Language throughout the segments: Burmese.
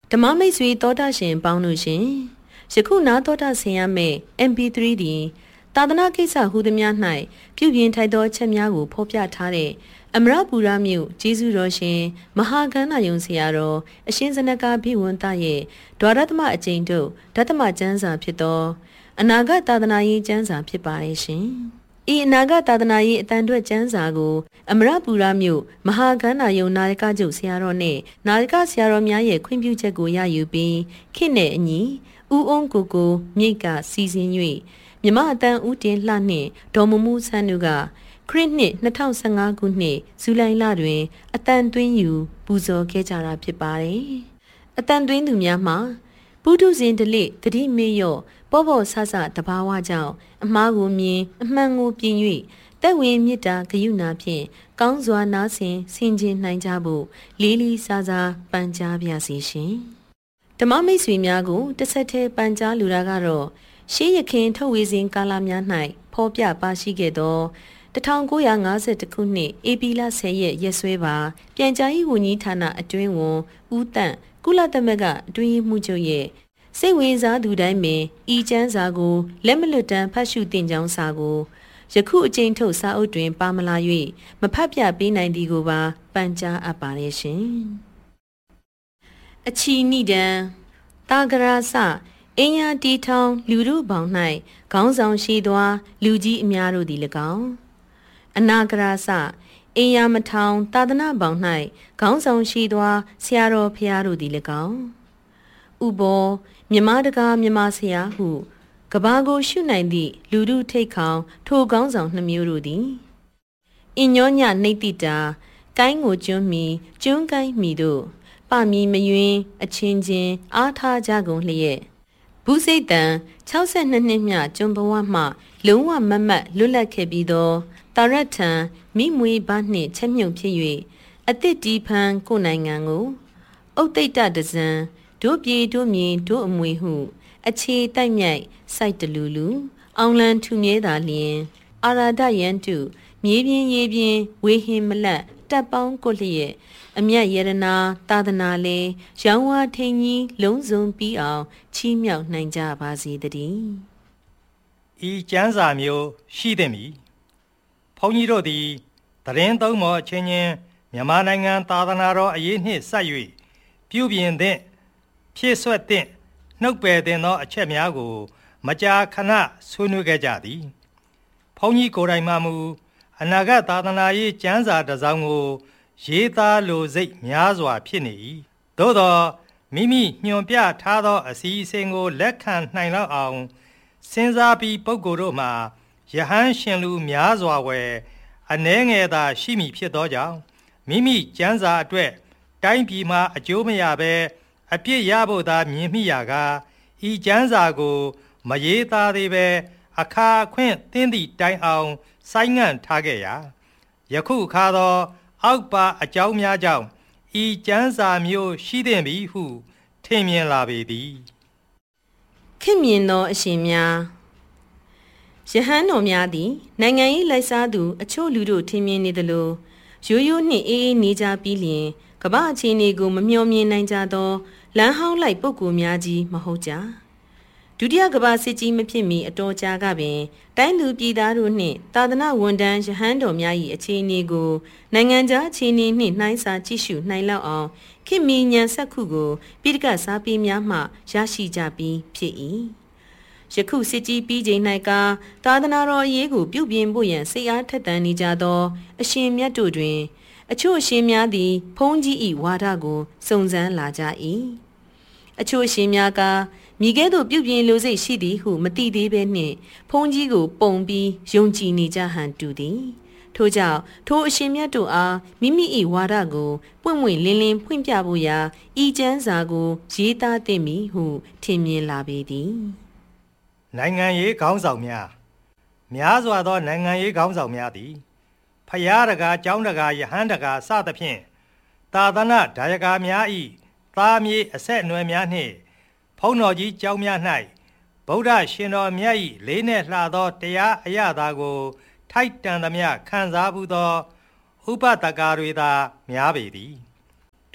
ဓမ္မမိတ်ဆွေသောတာရှင်ပေါင်းတို့ရှင်ယခုနာသောတာဆင်ရမယ့် MP3 သည်သာသနာကိစ္စဟူသည်များ၌ပြုပြင်ထိုက်သောချက်များကိုဖော်ပြထားတဲ့အမရပူရမြို့ကျေးဇူးတော်ရှင်မဟာကန္နာယုံဆရာတော်အရှင်ဇနကဘိဝန္တရဲ့ဒွါရသမအကျဉ်တို့ဓတ္တမကျမ်းစာဖြစ်သောအနာဂတ်သာသနာရေးကျမ်းစာဖြစ်ပါရဲ့ရှင်ဤအနာဂတ်သာသနာရေးအတန်အတွက်ကျမ်းစာကိုအမရပူရမြို့မဟာကန္နာယုံနာယကကျုပ်ဆရာတော်နဲ့နာယကဆရာတော်များရဲ့ခွင့်ပြုချက်ကိုရယူပြီးခေတ်နဲ့အညီဦးအုံးကိုမြိတ်ကစီစဉ်၍မြမအတန်ဦးတင်လှနှင့်ဒေါ်မမှုဆန်းတို့ကခရစ်နှစ်2015ခုနှစ်ဇူလိုင်လတွင်အတန်သွင်းယူပူဇော်ခဲ့ကြတာဖြစ်ပါတယ်။အတန်သွင်းသူများမှာပုထုဇဉ်ဓလေ့တတိမေရော့ပေါ့ပေါ့ဆဆတဘာဝကြောင့်အမှားကိုမြင်အမှန်ကိုပြင်၍တက်ဝင်မြစ်တာဂယုဏဖြင့်ကောင်းစွာနားဆင်ဆင်ခြင်နိုင်ကြဖို့လေးလေးစားစားပန်ကြားပါစီရှင်။ဓမ္မမိတ်ဆွေများကိုတစ်ဆက်တည်းပန်ကြားလူတာကတော့ရှေးရခင်ထုတ်ဝေစဉ်ကာလများ၌ဖော်ပြပါရှိခဲ့သော1950ခုနှစ်ဧပြီလ10ရက်ရက်စွဲပါပြန်ကြားရေးဝန်ကြီးဌာနအတွင်းဝန်ဦးတန့်ကုလသမဂ္ဂအတွင်းရေးမှူးချုပ်ရဲ့စိတ်ဝင်စားသူတိုင်းပင်ဤကျမ်းစာကိုလက်မလွတ်တမ်းဖတ်ရှုသင်ကြောင်းစာကိုယခုအကျဉ်းထုတ်စာအုပ်တွင်ပါမလာ၍မဖတ်ပြပေးနိုင်သည်ကိုပါပန်ကြားအပ်ပါရရှင်အချီနိဒံတာဂရစအင်းယာတီထောင်လူတို့ပေါင်း၌ခေါင်းဆောင်ရှိသောလူကြီးအများတို့သည်၎င်းအနာဂရစအင်းယာမထောင်သာသနာပေါင်း၌ခေါင်းဆောင်ရှိသောဆရာတော်ဖျားတို့သည်၎င်းဥဘောမြမတကားမြမဆရာဟုကဘာကိုရှုနိုင်သည့်လူတို့ထိတ်ခေါင်ထိုခေါင်းဆောင်နှမျိုးတို့သည်အညောညနေတိတာကိုင်းကိုကျွန်းမီကျွန်းကိုင်းမီတို့ပမီမယွင်းအချင်းချင်းအားထားကြကုန်လျက်ဘူးစိတ်တန်62နှစ်မြကျွန်းဘဝမှလုံးဝမမတ်လွတ်လပ်ခဲ့ပြီးသောတာရထံမိမွေဘနှင့်ချက်မြုပ်ဖြစ်၍အသစ်တီးဖန်ကိုနိုင်ငံကိုဥတ်တိတ်တဒဇံတို့ပြေတို့မြင်တို့အမွေဟုအခြေတိုက်မြိုက်စိုက်တလူလူအောင်လန်းထူမြဲတာလျင်အာရာဒယန်တုမြေပြင်းရေပြင်းဝေဟင်မလတ်တပ်ပေါင်းကိုလျက်အမြတ်ယရနာသာသနာလေရောင်းဝါထိန်ကြီးလုံးစုံပြီးအောင်ချီးမြှောက်နိုင်ကြပါစေတည်းဤကျမ်းစာမျိုးရှိသည်မည်ဘုန်းကြီးတို့သည်သတင်းသုံးမော်အချင်းချင်းမြန်မာနိုင်ငံသာသနာတော်အရေးနှင့်ဆက်၍ပြုပြင်သည့်ဖြည့်ဆွက်သည့်နှုတ်ပယ်သင့်သောအချက်များကိုမကြာခဏဆွေးနွေးခဲ့ကြသည်ဘုန်းကြီးကိုယ်တိုင်မှမူအနာဂတ်သာသနာရေးကျမ်းစာတစ်စောင်ကိုရေးသားလိုစိတ်များစွာဖြစ်နေ၏သို့သောမိမိညွှန်ပြထားသောအစီအစဉ်ကိုလက်ခံနိုင်လောက်အောင်စဉ်းစားပြီးပုဂ္ဂိုလ်တို့မှာယဟန်ရှင်လူများစွာဝယ်အနှဲငယ်သာရှိမည်ဖြစ်သောကြောင့်မိမိကျမ်းစာအတွက်တိုင်းပြည်မှာအကျိုးမရဘဲအပြစ်ရဖို့သာမြင်မိရာကဤကျမ်းစာကိုမရေးသားသေးပဲအခါအခွင့်သင်သည့်တိုင်အောင်ဆိုင်းငံ့ထားခဲ့ရာယခုအခါသောအောက်ပါအကြောင်းများကြောင့်ဤကျမ်းစာမျိုးရှိသင့်ပြီဟုထင်မြင်လာပေသည်ခင်မြင်သောအရှင်များယဟန်တော်များသည်နိုင်ငံရေးလိုက်စားသူအချို့လူတို့ထင်မြင်နေသလိုရိုးရိုးနှင့်အေးအေးနေကြပြီးလျင်ကမ္ဘာအခြေအနေကိုမမျှော်မြင်နိုင်ကြသောလမ်းဟောင်းလိုက်ပုဂ္ဂိုလ်များကြီးမဟုတ်ကြဒုတိယကမ္ဘာစစ်ကြီးမဖြစ်မီအတော်ကြာကပင်တိုင်းလူပြည်သားတို့နှင့်သာသနာဝန်ထမ်းယဟန်တော်များ၏အခြေအနေကိုနိုင်ငံခြားအခြေအနေနှင့်နှိုင်းစာကြည့်ရှုနိုင်လောက်အောင်ခေတ်မီဉာဏ်စက္ခုကိုပိဋကစာပေများမှရရှိကြပြီးဖြစ်၏ယခုစစ်ကြီးပြီးချိန်၌ကသာသနာတော်အရေးကိုပြုပြင်ဖို့ရန်စိတ်အားထက်သန်နေကြသောအရှင်မြတ်တို့တွင်အချို့အရှင်များသည်ဘုန်းကြီး၏ဝါဒကိုစုံစမ်းလာကြ၏အချို့အရှင်များကမိကဲ့သို့ပြုပြင်လိုစိတ်ရှိသည်ဟုမသိသေးဘဲနှင့်ဘုန်းကြီးကိုပုံပြီးယုံကြည်နေကြဟန်တူသည်ထို့ကြောင့်ထိုအရှင်မြတ်တို့အားမိမိ၏ဝါဒကိုပွင့်ပွင့်လင်းလင်းဖွင့်ပြဖို့ရာဤကျမ်းစာကိုရေးသားသင့်မည်ဟုထင်မြင်လာပေသည်နိုင်ငံရေးခေါင်းဆောင်များစွာသောနိုင်ငံရေးခေါင်းဆောင်များသည်ဖယားတကာကျောင်းတကာယဟန်တကာစသဖြင့်သာသနာဒါယကာများ၏သားမြေအဆက်အနွယ်များနှင့်ဘုန်းတော်ကြီးကျောင်းများ၌ဗုဒ္ဓရှင်တော်မြတ်၏လေးနှင့်လှသောတရားအရာသာကိုထိုက်တန်သမျှခံစားမှုသောဥပဒကာတွေသာများပေသည်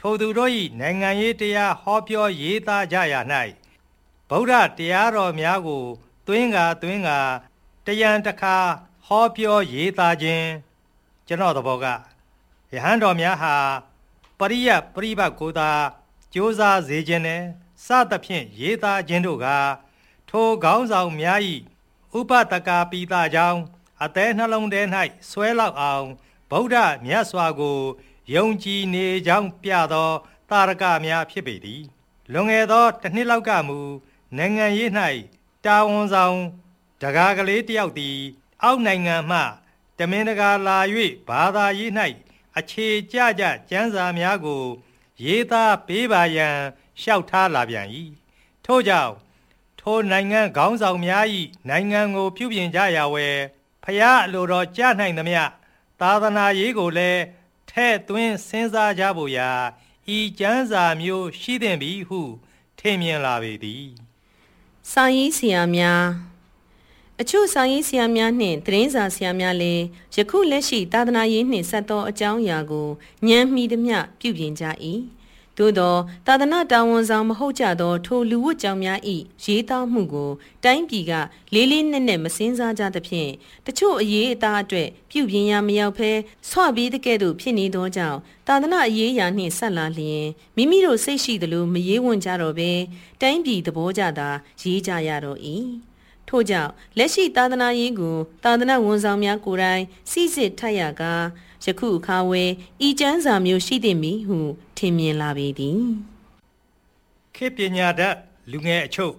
ထိုသူတို့၏နိုင်ငံရေးတရားဟောပြောရေးသားကြရ၌ဗုဒ္ဓတရားတော်များကိုသွင်းကာတရံတခါဟောပြောရေးသားခြင်းကျွန်တော်သဘောကယဟန်တော်များဟာပရိယပရိပတ်ကိုသာကြိုးစားစေခြင်းနဲ့စသဖြင့်ရေးသားခြင်းတို့ကထိုခေါင်းဆောင်များ၏ဥပတကာပိတာကြောင့်အသေးနှလုံးထဲ၌ဆွဲလောက်အောင်ဗုဒ္ဓမြတ်စွာကိုယုံကြည်နေကြောင်းပြသောတာရကများဖြစ်ပေသည်လွန်ခဲ့သောတစ်နှစ်လောက်ကမူနိုင်ငံရေး၌တာဝန်ဆောင်တကားကလေးတယောက်သည်အောက်နိုင်ငံမှတမင်တကာလာ၍ဘာသာရေး၌အခြေကျကျမ်းစာများကိုရေးသားပေးပါရန်လျှောက်ထားလာပြန်၏ထို့ကြောင့်ထိုနိုင်ငံခေါင်းဆောင်များ၏နိုင်ငံကိုပြုပြင်ကြရဝယ်ဖျားအလိုတော်ကြားနိုင်သမျှသာသနာရေးကိုလည်းထဲ့သွင်းစဉ်းစားကြဖို့ရာဤကျမ်းစာမျိုးရှိသင့်ပြီဟုထင်မြင်လာပေသည်စာရေးဆရာများအချို့စာရေးဆရာများနှင့်သတင်းစာဆရာများလည်းယခုလက်ရှိသာသနာရေးနှင့်ဆက်သောအကြောင်းအရာကိုဉာဏ်မှီသမျှပြုပြင်ကြ၏သို့သောသာသနာတာဝန်ဆောင်မဟုတ်ကြသောထိုလူဝတ်ကြောင့်များ၏ရေးသားမှုကိုတိုင်းပြည်ကလေးလေးနက်နက်မစင်းစားကြသဖြင့်တချို့အရေးအသားအတွက်ပြုပြင်ရမရောက်ဘဲဆွပြီးတကဲ့သို့ဖြစ်နေသောကြောင့်သာသနာအရေးအရာနှင့်ဆက်လာလျင်မိမိတို့စိတ်ရှိသလိုမရေးဝံ့ကြတော့ဘဲတိုင်းပြည်သဘောကြသာရေးကြရတော့၏ထို့ကြောင့်လက်ရှိသာသနာရေးကိုသာသနာဝန်ဆောင်များကိုယ်တိုင်စိစစ်ထပ်ရကားယခုအခါဝဲဤကျမ်းစာမျိုးရှိသင့်ပြီဟုထင်မြင်လာပေသည်ခေတ်ပညာတတ်လူငယ်အချို့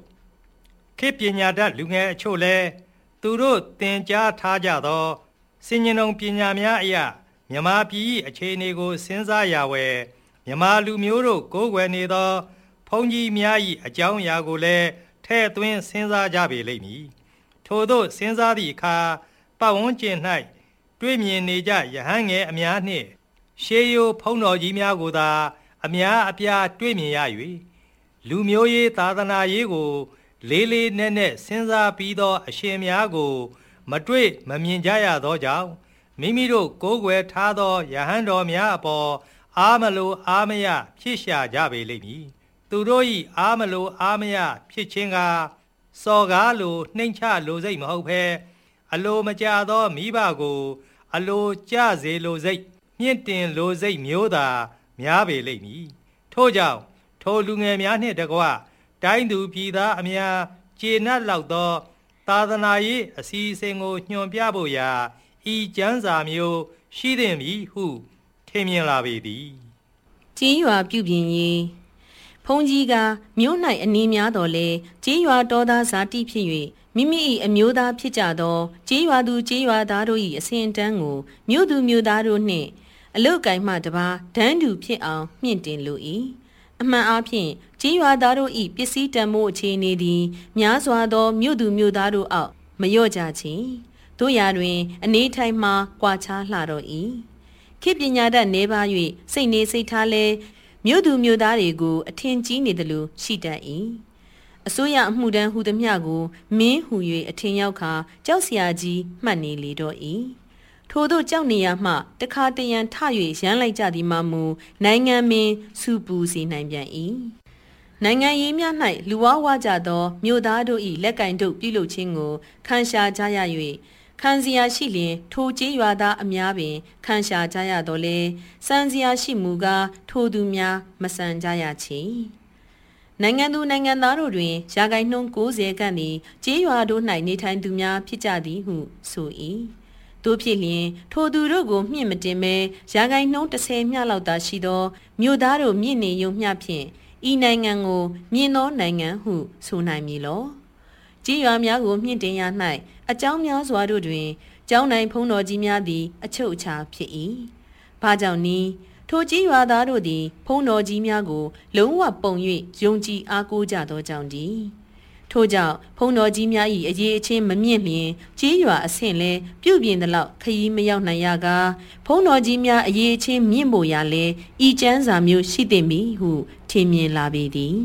လည်းသူတို့သင်ကြားထားကြသောစင်ញံုံပညာများအရာမြန်မာပြည်၏အခြေအနေကိုစဉ်းစားရဝယ်မြန်မာလူမျိုးတို့ကိုးကွယ်နေသောဘုန်းကြီးများ၏အကြောင်းအရာကိုလည်းထဲ့သွင်းစဉ်းစားကြပေလိမ့်မည်ထို့သောစဉ်းစားသည့်အခါပတ်ဝန်းကျင်၌တွေ့မြင်နေကြယဟန်ငယ်အများနှင့်ရှေးရိုးဖုံးတော်ကြီးများကိုသာအများအပြားတွေ့မြင်ရ၍လူမျိုးရေးသာသနာရေးကိုလေးလေးနက်နက်စဉ်းစားပြီးသောအရှင်များကိုမတွေ့မမြင်ကြရသောကြောင့်မိမိတို့ကိုးကွယ်ထားသောယဟန်တော်များအပေါ်အားမလိုအားမရဖြစ်ရှာကြပေလိမ့်မည်သူတို့၏အားမလိုအားမရဖြစ်ခြင်းကစော်ကားလိုနှိမ့်ချလိုစိတ်မဟုတ်ဘဲအလိုမကျသောမိဘကိုအလိုကျစေလိုစိတ်မြင့်တင်လိုစိတ်မျိုးသာများပေလိမ့်မည်ထို့ကြောင့်ထိုလူငယ်များနှင့်တကွတိုင်းသူပြည်သားအများကျေနပ်လောက်သောသာသနာရေးအစီအစဉ်ကိုညွှန်ပြဖို့ရာဤကျမ်းစာမျိုးရှိသင့်ပြီဟုထင်မြင်လာပေသည်ကြေးရွာပြုပြင်ရေးဘုန်းကြီးကမြို့၌အနေများတော်လဲကြေးရွာတော်သားဇာတိဖြစ်၍မိမိ၏အမျိုးသားဖြစ်ကြသောကြေးရွာသူကြေးရွာသားတို့၏အစဉ်အတန်းကိုမြို့သူမြို့သားတို့နှင့်အလုတ်ကိုင်မှတပါဒန်းတူဖြစ်အောင်မြင့်တင်လို၏အမှန်အားဖြင့်ကြေးရွာသားတို့၏ပစ္စည်းတန်ဖိုးအခြေအနေသည်များစွာသောမြို့သူမြို့သားတို့အောက်မလျော့ကြချေတို့ရာတွင်အနေထိုင်မှကွာခြားလှတော့၏ခေတ်ပညာတတ်နေပါ၍စိတ်နေစိတ်ထားလဲမြို့သူမြို့သားတွေကိုအထင်ကြီးနေတယ်လို့ရှိတတ်၏အစိုးရအမှုတန်းဟူသည်မျှကိုမင်းဟူ၍အထင်ရောက်ခါကြောက်စရာကြီးမှတ်နေလေတော့၏ထို့သောကြောက်နေရမှတခါတရံထ၍ရမ်းလိုက်ကြသည်မှမူနိုင်ငံမင်းစူပူစေနိုင်ပြန်၏နိုင်ငံရေးများ၌လူဝဝကြသောမြို့သားတို့၏လက်ကင်တို့ပြုလုပ်ခြင်းကိုခံရှာကြရ၍ခံစရာရှိလျင်ထိုကြေးရွာသားအများပင်ခံရှာကြရတော့လေစံစရာရှိမူကားထိုသူများမဆန်ကြရချေနိုင်ငံသူနိုင်ငံသားတို့တွင်ရာဂိုင်နှုန်း90ခန့်သည်ကြေးရွာတို့၌နေထိုင်သူများဖြစ်ကြသည်ဟုဆို၏တို့ဖြစ်လျင်ထိုသူတို့ကိုမြင့်မတင်မဲရာဂိုင်နှုန်း30မျှလောက်သာရှိသောမြို့သားတို့မြင့်နေရုံမျှဖြင့်ဤနိုင်ငံကိုမြင့်သောနိုင်ငံဟုဆိုနိုင်မည်လောကြေးရွာများကိုမြင့်တင်ရ၌အကြောင်းများစွာတို့တွင်ကျောင်းတိုင်းဘုန်းတော်ကြီးများသည်အချုပ်အခြာဖြစ်၏ဘာကြောင့်နည်းထိုကြေးရွာသားတို့သည်ဘုန်းတော်ကြီးများကိုလုံးဝပုံ၍ယုံကြည်အားကိုးကြသောကြောင့်တည်းထို့ကြောင့်ဘုန်းတော်ကြီးများ၏အရေးအချင်းမမြင့်လျင်ကြေးရွာအဆင့်လဲပြုပြင်သလောက်ခရီးမရောက်နိုင်ရကားဘုန်းတော်ကြီးများအရေးအချင်းမြင့်ဖို့ရာလဲဤကျမ်းစာမျိုးရှိသင့်ပြီဟုထင်မြင်လာပေသည်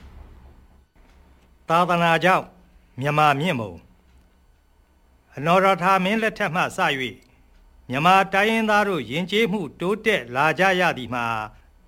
သာသနာကြောင့်မြန်မာမြင့်မုံအနော်ရထာမင်းလက်ထက်မှစ၍မြန်မာတိုင်းရင်းသားတို့ယဉ်ကျေးမှုတိုးတက်လာကြရသည်မှာသ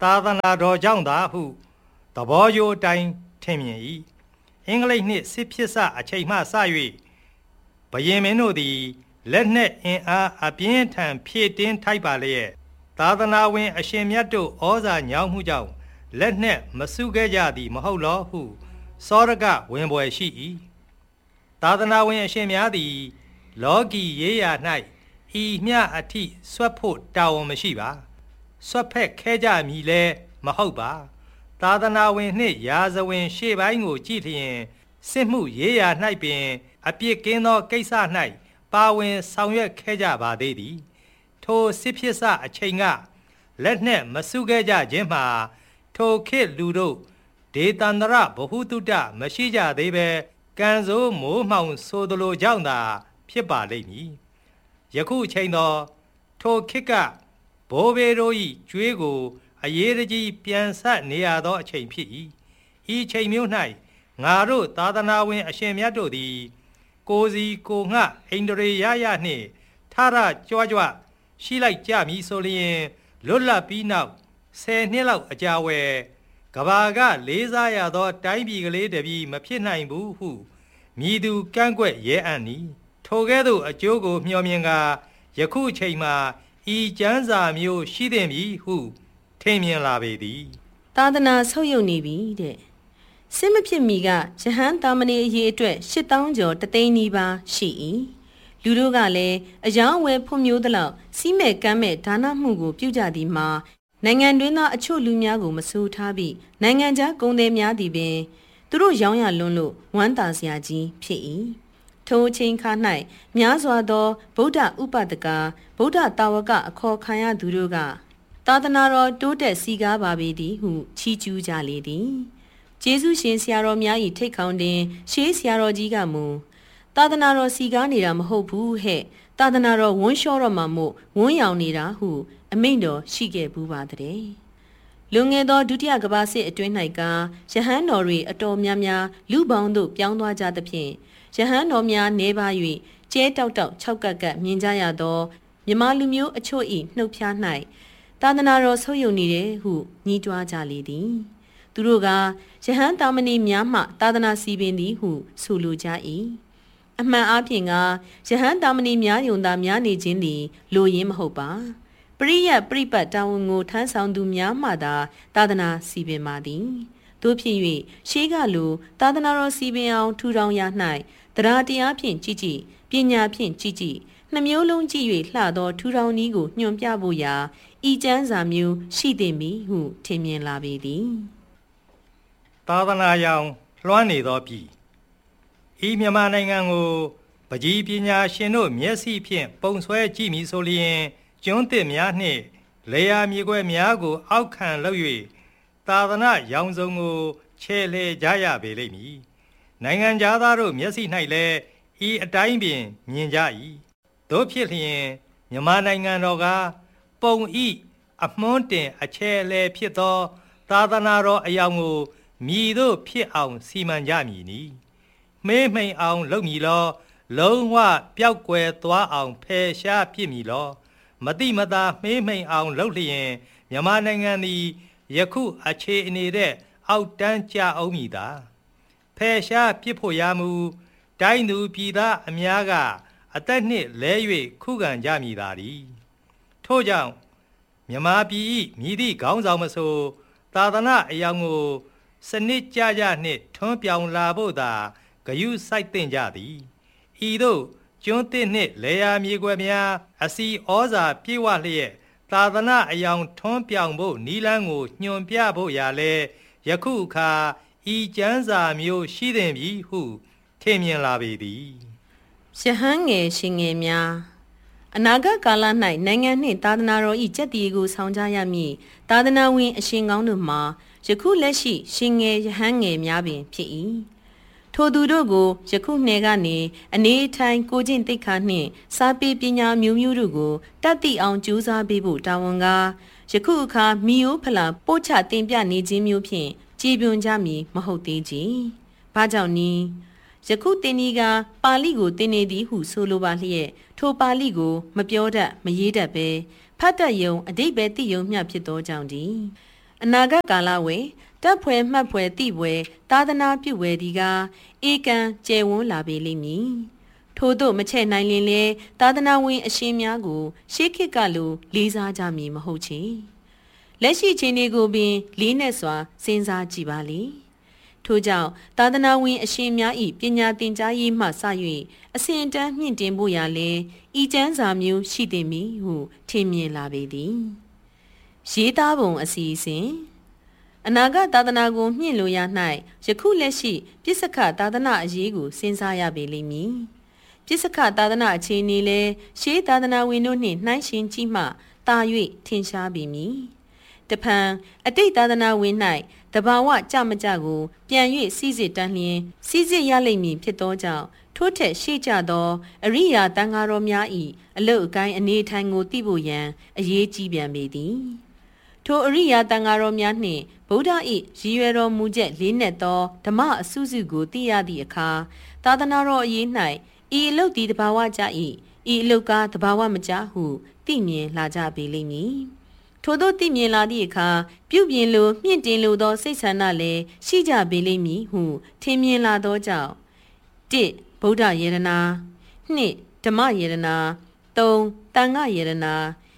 သာသနာတော်ကြောင့်သာဟုသဘောရိုးအတိုင်းထင်မြင်၏အင်္ဂလိပ်နှင့်စစ်ဖြစ်စအချိန်မှစ၍ဘုရင်မင်းတို့သည်လက်နက်အင်အားအပြင်းထန်ဖြည့်တင်းထိုက်ပါလျက်သာသနာဝင်အရှင်မြတ်တို့ဩဇာညောင်းမှုကြောင့်လက်နက်မစုခဲ့ကြသည်မဟုတ်လောဟုစောရကဝင်ပွဲရှိ၏သာသနာဝင်အရှင်များသည်လောကီရေးရာ၌ဤမျှအထိဆွတ်ဖို့တာဝန်မရှိပါဆွတ်ဖက်ခဲကြမည်လဲမဟုတ်ပါသာသနာဝင်နှင့်ရာဇဝင်ရှေ့ပိုင်းကိုကြည့်လျင်စစ်မှုရေးရာ၌ပင်အပြစ်ကင်းသောကိစ္စ၌ပါဝင်ဆောင်ရွက်ခဲ့ကြပါသေးသည်ထိုစစ်ဖြစ်စအချိန်ကလက်နှင့်မစုခဲ့ကြခြင်းမှာထိုခေတ်လူတို့ဒေသန္တရဗဟုသုတမရှိကြသေးပဲကံဆိုးမိုးမှောင်ဆိုသလိုကြောင့်သာဖြစ်ပါလိမ့်မည်ယခုချိန်သောထိုခေတ်ကဘိုးဘေးတို့၏ကြွေးကိုအရေးတကြီးပြန်ဆက်နေရသောအချိန်ဖြစ်၏ဤချိန်မျိုး၌ငါတို့သာသနာဝင်အရှင်မြတ်တို့သည်ကိုစီကိုငှအိန္ဒြေရရနှင့်ထရကြွကြွရှိလိုက်ကြမည်ဆိုလျင်လွတ်လပ်ပြီးနောက်10နှစ်လောက်အကြာဝယ်ကဘာကလေးစားရသောတိုင်းပြည်ကလေးတပြည်မဖြစ်နိုင်ဘူးဟုမြည်သူကန့်ကွက်ရဲအံ့နီထိုကဲ့သို့အကျိုးကိုမျှော်မြင်ကာယခုချိန်မှာဤကျမ်းစာမျိုးရှိသင့်ပြီဟုထင်မြင်လာပေသည်သာသနာဆုပ်ယုပ်နေပြီတဲ့စစ်မဖြစ်မီကယဟန်တာမဏေအရေးအတွက်8000ကျော်တသိန်းနီးပါးရှိ၏လူတို့ကလည်းအယောင်ဝယ်ဖွံ့ဖြိုးသလောက်စီးမဲ့ကမ်းမဲ့ဒါနမှုကိုပြုကြသည်မှာနိုင်ငံတွင်းသားအချို့လူများကိုမဆိုးထားပြီးနိုင်ငံခြားကုန်သည်များသည်ပင်သူတို့ရောင်းရလွန်းလို့ဝမ်းသာစရာကြီးဖြစ်၏ထိုအချိန်ခါ၌များစွာသောဗုဒ္ဓဥပဒကဗုဒ္ဓတာဝကအခေါ်ခံရသူတို့ကသာသနာတော်တိုးတက်စီကားပါပေသည်ဟုချီးကျူးကြလေသည်ကျေးဇူးရှင်ဆရာတော်များ၏ထိတ်ခေါင်းတင်ရှေးဆရာတော်ကြီးကမူသာသနာတော်စီကားနေတာမဟုတ်ဘူးဟဲ့သာသနာတော်ဝန်းလျှောတော့မှမို့ဝန်းရောင်နေတာဟုအမိန့်တော်ရှိခဲ့ဘူးပါတဲ့လွန်ငယ်သောဒုတိယကမ္ဘာစစ်အတွင်း၌ကယဟန်တော်တွေအတော်များများလူပေါင်းသို့ပြောင်းသွားကြသဖြင့်ယဟန်တော်များနေပါ၍ကျဲတောက်တောက်၆ကက်ကမြင်ကြရသောမြမလူမျိုးအချို့၏နှုတ်ဖျား၌သာသနာတော်ဆုပ်ယုပ်နေတယ်ဟုညှိတွားကြလေသည်သူတို့ကယဟန်တာမဏေများမှသာသနာစီပင်သည်ဟုဆိုလိုကြ၏အမှန်အားဖြင့်ကယဟန်တာမဏေများယုံသာများနေခြင်းသည်လိုရင်းမဟုတ်ပါပရိယပရိပတ်တာဝန်ကိုထမ်းဆောင်သူများမှသာသာသနာစီပင်ပါသည်တို့ဖြစ်၍ရှေးကလိုသာသနာတော်စီပင်အောင်ထူထောင်ရ၌တရားတရားဖြင့်ကြည်ကြည်ပညာဖြင့်ကြည်ကြည်နှမျိုးလုံးကြည့်၍လှသောထူထောင်နည်းကိုညွှန်ပြဖို့ရာဤကျမ်းစာမျိုးရှိသင့်ပြီဟုထင်မြင်လာပေသည်သာသနာရောင်လွှမ်းနေသောပြည်ဤမြန်မာနိုင်ငံကိုပကြီးပညာရှင်တို့မျက်စိဖြင့်ပုံဆွဲကြည့်မည်ဆိုလျင်ကျွန်းသစ်များနှင့်လေယာမြေခွဲများကိုအောက်ခံလုပ်၍သာသနာရောင်စုံကိုချဲ့လှဲကြရပေလိမ့်မည်နိုင်ငံသားတို့မျက်စိ၌လည်းဤအတိုင်းပင်မြင်ကြ၏တို့ဖြစ်လျင်မြန်မာနိုင်ငံတော်ကပုံဤအမွှန်းတင်အချဲ့လှဲဖြစ်သောသာသနာတော်အယောင်ကိုမြည်တို့ဖြစ်အောင်စီမံကြမည်နီမေးမိန်အောင်လုပ်မည်လောလုံးဝပျောက်ကွယ်သွားအောင်ဖယ်ရှားပြစ်မည်လောမတိမတာမေးမိန်အောင်လုပ်လျင်မြန်မာနိုင်ငံသည်ယခုအခြေအနေတဲ့အောက်တန်းကြအောင်မည်သာဖယ်ရှားပြစ်ဖို့ရမူတိုင်းသူပြည်သားအများကအသက်နှင့်လဲ၍ခုခံကြမည်သာသည်ထို့ကြောင့်မြန်မာပြည်၏မြည်သည့်ခေါင်းဆောင်မဆိုသာသနာအယောင်ကိုစနစ်ကြကြနှင့်ထွန်းပြောင်လာဖို့သာဂရုစိုက်သင့်ကြသည်ဤသို့ကျွန်းသစ်နှင့်လေယာမြေခွဲများအစီဩဇာပြေဝလျက်သာသနာအယောင်ထွန်းပြောင်ဖို့နီလန်းကိုညွှန်ပြဖို့ရာလဲယခုအခါဤကျမ်းစာမျိုးရှိသင့်ပြီဟုထင်မြင်လာပေသည်ယဟန်ငယ်ရှင်ငယ်များအနာဂတ်ကာလ၌နိုင်ငံနှင့်သာသနာတော်၏ကျက်တီကိုဆောင်ကြရမည်သာသနာဝင်အရှင်ကောင်းတို့မှာယခုလက်ရှိရှင်ငယ်ယဟန်ငယ်များပင်ဖြစ်၏ထိုသူတို့ကိုယခုနှဲကနေအနေထိုင်ကိုကျင့်သိက္ခာနှင့်စာပေပညာမျိုးမျိုးတို့ကိုတတ်သိအောင်ကြိုးစားပေးဖို့တာဝန်ကယခုအခါမီယိုဖလာပို့ချတင်ပြနေခြင်းမျိုးဖြင့်ကြည်ပြွန်ကြမည်မဟုတ်သေးကြ။ဘာကြောင့်နည်းယခုတင်ဒီကပါဠိကိုတင်နေသည်ဟုဆိုလိုပါလျက်ထိုပါဠိကိုမပြောတတ်မရေးတတ်ပဲဖတ်တတ်ယုံအတိတ်ပဲသိယုံမျှဖြစ်သောကြောင့်ဒီအနာဂတ်ကာလဝေတပ်ဖွဲ့မှတ်ဖွဲ့တိပွဲသာသနာပြုဝဲဒီကဧကန်ကျယ်ဝန်းလာပေလိမ့်မည်ထို့သို့မချဲ့နိုင်လင်လေသာသနာဝင်အရှင်များကိုရှေးခေတ်ကလိုလေးစားကြမည်မဟုတ်ချေလက်ရှိချင်းတွေကိုပင်လေးနက်စွာစဉ်းစားကြည့်ပါလေထို့ကြောင့်သာသနာဝင်အရှင်များ၏ပညာသင်ကြားရေးမှစ၍အစဉ်အတန်းမြင့်တင်ဖို့ရာလဲဤကျမ်းစာမျိုးရှိသည်မည်ဟုထင်မြင်လာပေသည်ရေးသားပုံအစီအစဉ်အနာဂတ်သာသနာကိုမြင့်လိုရ၌ယခုလက်ရှိပြစ္ဆခသာသနာအရေးကိုစဉ်းစားရပေလိမ့်မည်ပြစ္ဆခသာသနာအခြေအနေလဲရှေးသာသနာဝင်တို့နှင့်နှိုင်းယှဉ်ကြည့်မှတာ၍ထင်ရှားပေမည်တဖန်အတိတ်သာသနာဝင်၌တဘာဝကြမကြကိုပြန်၍စီစစ်တန်းလျင်စီစစ်ရလိမ့်မည်ဖြစ်သောကြောင့်ထို့ထက်ရှေ့ကျသောအရိယာတန်ဃာတော်များ၏အလုတ်အကိုင်းအနေထိုင်ကိုသိဖို့ရန်အရေးကြီးပြန်ပေသည်ထိုအရိယာတန်ဃာတော်များနှင့်ဗုဒ္ဓ၏ရည်ရွယ်တော်မူချက်လေးနက်သောဓမ္မအစုစုကိုသိရသည့်အခါသာသနာတော်အရေး၌ဤအလုတ်ဒီတဘာဝကြ၏ဤအလုတ်ကားတဘာဝမကြဟုသိမြင်လာကြပေလိမ့်မည်ထို့သောသိမြင်လာသည့်အခါပြုပြင်လိုမြင့်တင်လိုသောစိတ်ဆန္ဒလည်းရှိကြပေလိမ့်မည်ဟုထင်မြင်လာသောကြောင့်1ဗုဒ္ဓယေရနာ2ဓမ္မယေရနာ3တန်ခယေရနာ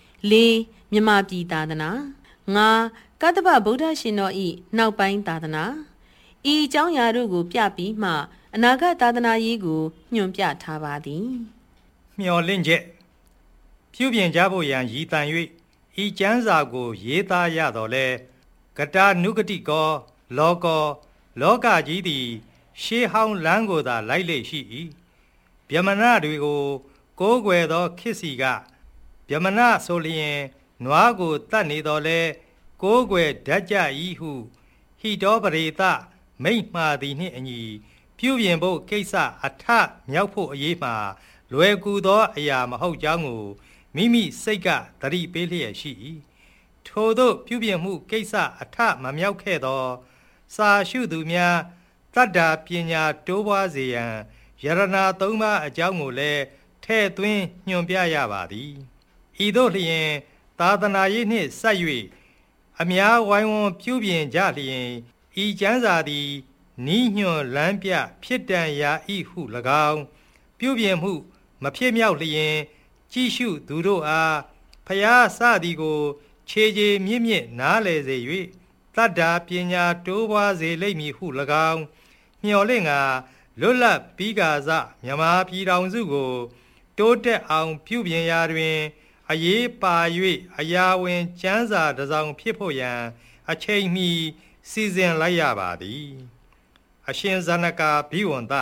4မြမပြည်သာသနာ5ကတ္တဗဗုဒ္ဓရှင်တော်ဤနောက်ပိုင်းသာသနာဤအကြောင်းအရာတို့ကိုပြပြီးမှအနာဂတ်သာသနာရေးကိုညွှန်ပြထားပါသည်မျှော်လင့်ချက်ပြုပြင်ကြဖို့ရန်ရည်တန်၍ဤကျမ်းစာကိုရေးသားရတော်လဲကတာနုဂတိကောလောကကြီးသည်ရှေးဟောင်းလမ်းကိုသာလိုက်လေရှိ၏ဗျမနတွေကိုကိုးကွယ်သောခေတ်စီကဗျမနဆိုလျင်နွားကိုတတ်နေတော်လဲကိုးကွယ်ဓာတ်ကြ၏ဟုဟိတောပရိသမိန့်မှားသည်နှင့်အညီပြုပြင်ဖို့ကိစ္စအထမြောက်ဖို့အရေးမှာလွယ်ကူသောအရာမဟုတ်ကြောင်းကိုမိမိစိတ်ကသတိပေးလျက်ရှိ၏ထို့သောပြုပြင်မှုကိစ္စအထမမြောက်ခဲ့သောစာရှုသူများတတ္တာပညာတိုးပွားစေရန်ယရဏသုံးပါးအကြောင်းကိုလည်းထဲ့သွင်းညွှန်ပြရပါသည်ဤသို့လျင်သာသနာရေးနှင့်ဆက်၍အများဝိုင်းဝန်းပြုပြင်ကြလျင်ဤကျမ်းစာသည်နီးညွှန်လမ်းပြဖြစ်တန်ရာဤဟု၎င်းပြုပြင်မှုမဖြစ်မြောက်လျင်ကြည့်ရှုသူတို့အားဖျားစသည်ကိုခြေခြေမြင့်မြင့်နားလည်စေ၍တတ္တာပညာတိုးပွားစေလိမ့်မည်ဟု၎င်းမျှော်လင့်ကလွတ်လပ်ပြီးကာစမြန်မာပြည်ထောင်စုကိုတိုးတက်အောင်ပြုပြင်ရာတွင်အရေးပါ၍အရာဝင်ကျမ်းစာတစ်စောင်ဖြစ်ဖို့ရန်အချိန်မီစီစဉ်လိုက်ရပါသည်အရှင်ဇနကာဘိဝန္တ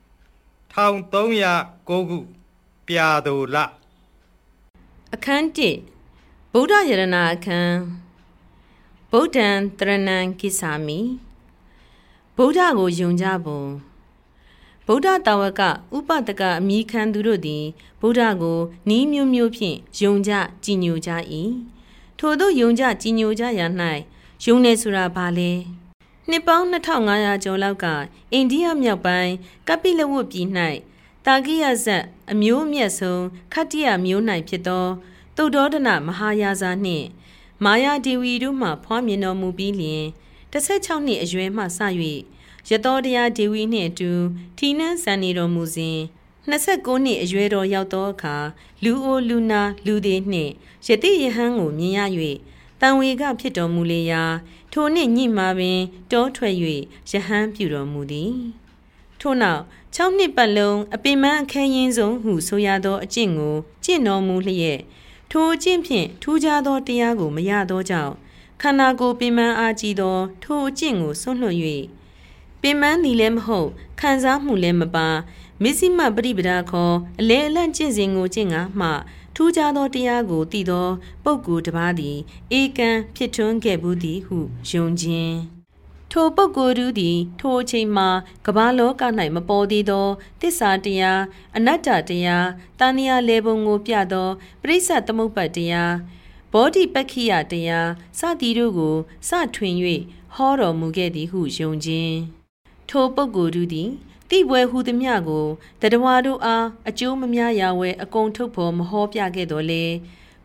1309ခုပြာသူလအခန်း1ဗုဒ္ဓယရဏအခန်းဗုဒ္ဓံတရဏံကိစ္ဆာမိဗုဒ္ဓကိုယုံကြပုံဗုဒ္ဓတာဝကဥပဒကအမိခံသူတို့သည်ဗုဒ္ဓကိုနီးမျိုးမျိုးဖြင့်ယုံကြကြည်ညိုကြ၏ထို့သောယုံကြကြည်ညိုကြရာ၌ယုံနေဆိုတာဘာလဲနှစ်ပေါင်း2500ကျော်လောက်ကအိန္ဒိယမြောက်ပိုင်းကပိလဝတ်ပြည်၌တာကိယဇတ်အမျိုးအမြတ်ဆုံးခတ္တိယမျိုး၌ဖြစ်သောသုဒ္ဓောဒနမဟာယာဇာနှင့်မာယာဒေဝီတို့မှဖွားမြင်တော်မူပြီးလျှင်16နှစ်အရွယ်မှစ၍ရသောတရားဒေဝီနှင့်အတူထီနန်းဆန်နေတော်မူစဉ်29နှစ်အရွယ်တော်ရောက်သောအခါလူအိုလူနာလူသေးနှင့်ယတိယဟန်ကိုမြင်ရ၍တန်ဝေကဖြစ်တော်မူလေရာထိုနှင့်ညှိမှပင်တောထွက်၍ယဟန်ပြုတော်မူသည်ထို့နောက်6နှစ်ပတ်လုံးအပင်ပန်းအခမ်းရင်ဆုံးဟုဆိုရသောအကျင့်ကိုကျင့်တော်မူလျက်ထိုအကျင့်ဖြင့်ထူးခြားသောတရားကိုမရသောကြောင့်ခန္ဓာကိုယ်ပင်ပန်းအားကြီးသောထိုအကျင့်ကိုဆွန့်လွတ်၍ပင်ပန်းသည်လည်းမဟုတ်ခံစားမှုလည်းမပါမစ္စည်းမပရိပဒါခေါ်အလဲအလန့်ကျင့်စဉ်ကိုကျင့်ငါမှထူးခြားသောတရားကိုသိသောပုဂ္ဂိုလ်တစ်ပါးသည်ဧကံဖြစ်ထွန်းခဲ့ဘူးသည်ဟုယုံခြင်းထိုပုဂ္ဂိုလ်တို့သည်ထိုအချိန်မှာကမ္ဘာလောက၌မပေါ်သေးသောသစ္စာတရားအနတ္တတရားတဏှာလေပုံကိုပြသောပရိစ္ဆသမုပ္ပါတရားဘောဓိပက္ခိယတရားစသည်တို့ကိုစထွင်၍ဟောတော်မူခဲ့သည်ဟုယုံခြင်းထိုပုဂ္ဂိုလ်တို့သည်တိပွဲဟုသည်မြကိုတတဝါတို့အားအကျိုးမများရာဝဲအကုန်ထုတ်ဖို့မဟောပြခဲ့တော်လေ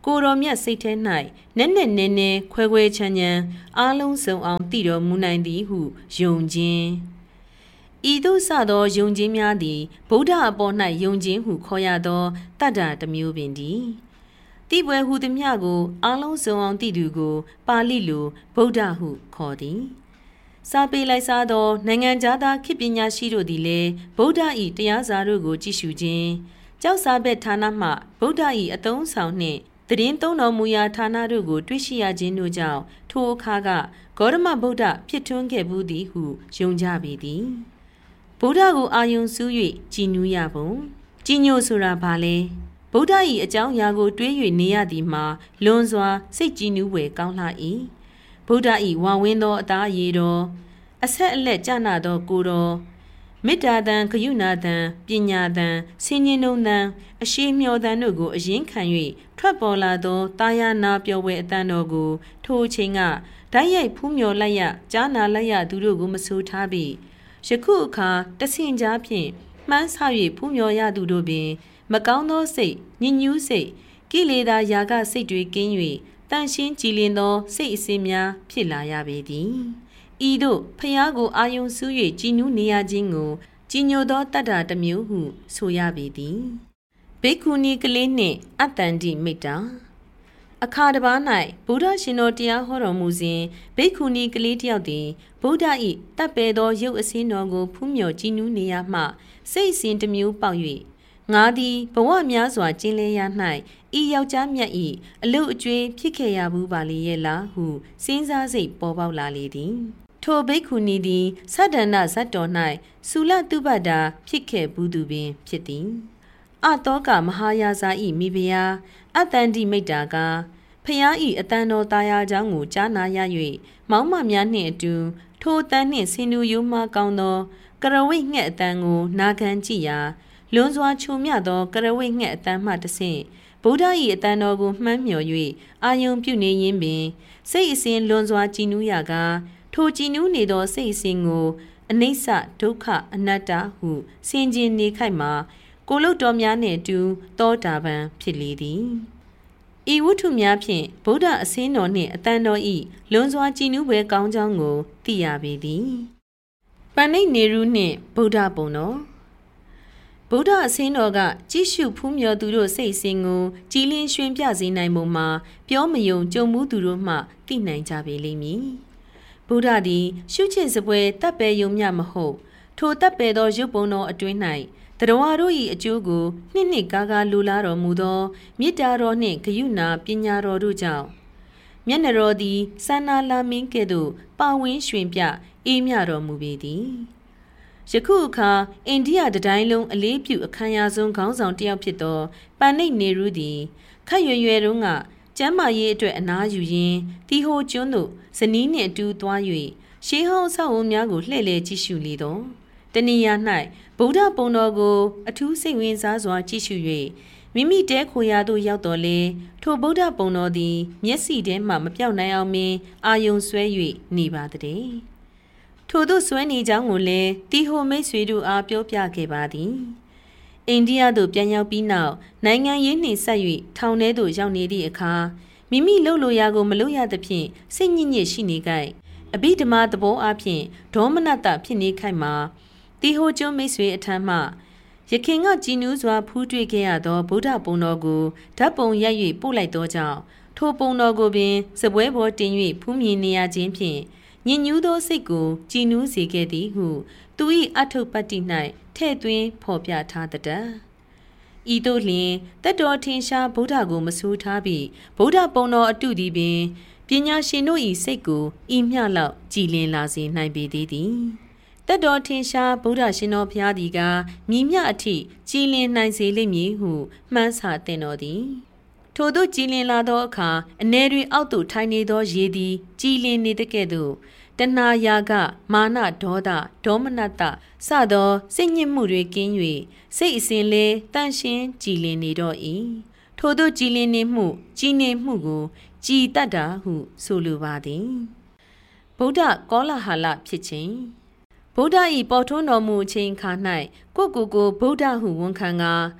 ကိုတော်မြတ်စိတ်ထဲ၌နက်နက်နဲနဲခွဲခွဲချမ်းချမ်းအားလုံးစုံအောင်တည်တော်မူနိုင်သည်ဟုယုံခြင်းဤသို့စသောယုံခြင်းများသည်ဗုဒ္ဓအပေါ်၌ယုံခြင်းဟုခေါ်ရသောတတ္တတစ်မျိုးပင်သည်တိပွဲဟုသည်မြကိုအားလုံးစုံအောင်တည်သူကိုပါဠိလိုဗုဒ္ဓဟုခေါ်သည်စာပေလိုက်စားသောနိုင်ငံသားခေတ်ပညာရှိတို့သည်လည်းဗုဒ္ဓ၏တရားစာတို့ကိုကြည့်ရှုခြင်းကျောက်စာဘက်ဌာနမှဗုဒ္ဓ၏အသုံးဆောင်နှင့်သတင်းသုံးတော်မူရာဌာနတို့ကိုတွေ့ရှိရခြင်းတို့ကြောင့်ထိုအခါကဂေါတမဗုဒ္ဓဖြစ်ထွန်းခဲ့ဘူးသည်ဟုယုံကြပေသည်ဗုဒ္ဓကိုအာယုံစူး၍ကြည်နူးရပုံကြည်ညိုဆိုတာဘာလဲဗုဒ္ဓ၏အကြောင်းအရာကိုတွေး၍နေရသည်မှာလွန်စွာစိတ်ကြည်နူးွယ်ကောင်းလှ၏ဗုဒ္ဓ၏ဝါဝင်းသောအသားအရည်တော်အဆက်အလက်ကြနာသောကိုယ်တော်မေတ္တာတန်ဂရုဏာတန်ပညာတန်ဆင်ញင်နှုံတန်အရှိမျှော်တန်တို့ကိုအရင်ခံ၍ထွက်ပေါ်လာသောတာယာနာပျော်ဝဲအတန်တော်ကိုထိုအချိန်ကဓာတ်ရိုက်ဖူးမြော်လိုက်ရကြားနာလိုက်ရသူတို့ကိုမဆိုထားပြီးယခုအခါတဆင်ကြားဖြင့်မှန်းဆ၍ဖူးမြော်ရသူတို့ပင်မကောင်းသောစိတ်ညစ်ညူးစိတ်ကိလေသာယာကစိတ်တွေကင်း၍တန်ရှင်းကြည်လင်သောစိတ်အစဉ်များဖြစ်လာရပေသည်ဤသို့ဖျားကိုအာယုံစူး၍ကြည်နူးနေရခြင်းကိုကြည်ညိုသောတတ္တတစ်မျိုးဟုဆိုရပေသည်ဘိက္ခုနီကလေးနှင့်အတ္တန္တိမိတ္တာအခါတစ်ပါး၌ဗုဒ္ဓရှင်တော်တရားဟောတော်မူစဉ်ဘိက္ခုနီကလေးတစ်ယောက်သည်ဗုဒ္ဓ၏တပ်ပယ်သောရုပ်အစင်းတော်ကိုဖူးမြော်ကြည်နူးနေရမှစိတ်အစဉ်တစ်မျိုးပေါက်၍ငါသည်ဘဝများစွာကျင်းလဲရ၌ဤယောက်ျားမြတ်၏အလုအကျွေးဖြစ်ခဲ့ရဘူးပါလေရဲ့လားဟုစဉ်းစားစိတ်ပေါ်ပေါက်လာလေသည်ထိုဘိက္ခုနီသည်သတ္တန္တဇတ်တော်၌ဆူလတုပ္ပတာဖြစ်ခဲ့ဘူးသူပင်ဖြစ်သည်အတောကမဟာယာဇာ၏မိဖုရားအတ္တန္တိမိတ္တာကဖျား၏အတန်တော်တာယာကြောင်းကိုကြားနာရ၍မောင်းမများနှင့်အတူထိုအတန်နှင့်ဆင်တူရိုးမှကောင်းသောကရဝိတ်ငှက်အတန်ကိုနာခံကြည့်ရာလွန်စွာချုံမြသောကရဝိတ်ငှက်အတန်မှတဆင့်ဗုဒ္ဓ၏အတန်တော်ကိုမှန်းမြော်၍အာယုံပြုနေရင်းပင်စိတ်အစဉ်လွန်စွာကြည်နူးရကားထိုကြည်နူးနေသောစိတ်အစဉ်ကိုအနိစ္စဒုက္ခအနတ္တဟုဆင်ခြင်နေခိုက်မှာကိုလုတ်တော်များနှင့်အတူသောတာပန်ဖြစ်လေသည်ဤဝတ္ထုများဖြင့်ဗုဒ္ဓအစင်းတော်နှင့်အတန်တော်၏လွန်စွာကြည်နူးပွဲကောင်းကြောင်းကိုသိရပေသည်ပဏိနေရုနှင့်ဗုဒ္ဓပုံတော်ဗုဒ္ဓအစင်းတော်ကကြည့်ရှုဖူးမြော်သူတို့စိတ်စဉ်ကိုကြည်လင်းရွှင်ပြစေနိုင်ပုံမှာပြောမယုံကြုံမှုသူတို့မှသိနိုင်ကြပေလိမ့်မည်ဗုဒ္ဓသည်ရှုချစ်စပွဲတပ်ပယ်ယုံမြမဟုတ်ထိုတပ်ပယ်သောရုပ်ပုံတော်အတွင်း၌တရဝါတို့၏အကျိုးကိုနှစ်ကားကားလိုလားတော်မူသောမေတ္တာတော်နှင့်ဂရုဏာပညာတော်တို့ကြောင့်မျက်နှာတော်သည်စာနာလာမင်းကဲ့သို့ပါဝင်းရွှင်ပြအေးမြတော်မူပေသည်ယခုအခါအိန္ဒိယတိုင်းလုံးအလေးပြုအခမ်းအနားဆုံးခေါင်းဆောင်တစ်ယောက်ဖြစ်သောပဏိနေရုသည်ခက်ရွယ်ရွယ်တုန်းကကျမ်းမာရေးအတွက်အနားယူရင်းတီဟိုကျွန်းသို့ဇနီးနှင့်အတူသွား၍ရှေးဟောင်းဆောက်အုံများကိုလှည့်လည်ကြည့်ရှုလေသောတဏှာ၌ဗုဒ္ဓပုံတော်ကိုအထူးစိတ်ဝင်စားစွာကြည့်ရှု၍မိမိတဲခိုရာသို့ရောက်တော်လဲထိုဗုဒ္ဓပုံတော်သည်မျက်စိထဲမှမပြောက်နိုင်အောင်ပင်အာယုံဆွဲ၍နေပါသည်ထိုသို့ဆွဲနေကြောင်းကိုလည်းတီဟိုမိတ်ဆွေတို့အားပြောပြခဲ့ပါသည်အိန္ဒိယသို့ပြန်ရောက်ပြီးနောက်နိုင်ငံရေးနှင့်ဆက်၍ထောင်ထဲသို့ရောက်နေသည့်အခါမိမိလှုပ်လိုရာကိုမလုပ်ရသဖြင့်စိတ်ညစ်ညစ်ရှိနေကြအဘိဓမ္မာသဘောအဖြစ်ဒေါမနတဖြစ်နေခိုက်မှာတီဟိုကျွန်းမိတ်ဆွေအထမ်းမှယခင်ကကြည်နူးစွာဖူးတွေ့ခဲ့ရသောဗုဒ္ဓပုံတော်ကိုဓာတ်ပုံရိုက်၍ပို့လိုက်သောကြောင့်ထိုပုံတော်ကိုပင်စပွဲပေါ်တင်၍ဖူးမြင်နေရခြင်းဖြင့်ညဉ့်ညူးသောစိတ်ကိုကြည်နူးစေခဲ့သည်ဟုသူ၏အထုပ္ပတ္တိ၌ထဲ့သွင်းဖော်ပြထားတတ်ဤသို့လျှင်တတ်တော်ထင်ရှားဗုဒ္ဓကိုမဆိုးထားပြီးဗုဒ္ဓပုံတော်အတုသည်ပင်ပညာရှင်တို့၏စိတ်ကိုဤမျှလောက်ကြည်လင်လာစေနိုင်ပေသည်တတ်တော်ထင်ရှားဗုဒ္ဓရှင်တော်ဘုရားသည်ကမြည်မြအထိကြည်လင်နိုင်စေလိမ့်မည်ဟုမှန်းဆသင့်တော်သည်ထို့သို့ကြည်လင်လာသောအခါအနေတွင်အောက်သို့ထိုင်နေသောရေသည်ကြည်လင်နေတဲ့ကဲ့သို့တဏှာယာကမာနဒေါသဒေါမနတစသောစိတ်ညစ်မှုတွေကင်း၍စိတ်အစဉ်လဲတန့်ရှင်းကြည်လင်နေတော့၏ထို့သို့ကြည်လင်နေမှုကြည်နေမှုကိုကြည်တတ်တာဟုဆိုလိုပါသည်ဗုဒ္ဓကောလဟာလဖြစ်ခြင်းဗုဒ္ဓ၏ပေါ်ထွန်းတော်မူခြင်းခါ၌ကိုဗုဒ္ဓဟုဝန်ခံကာ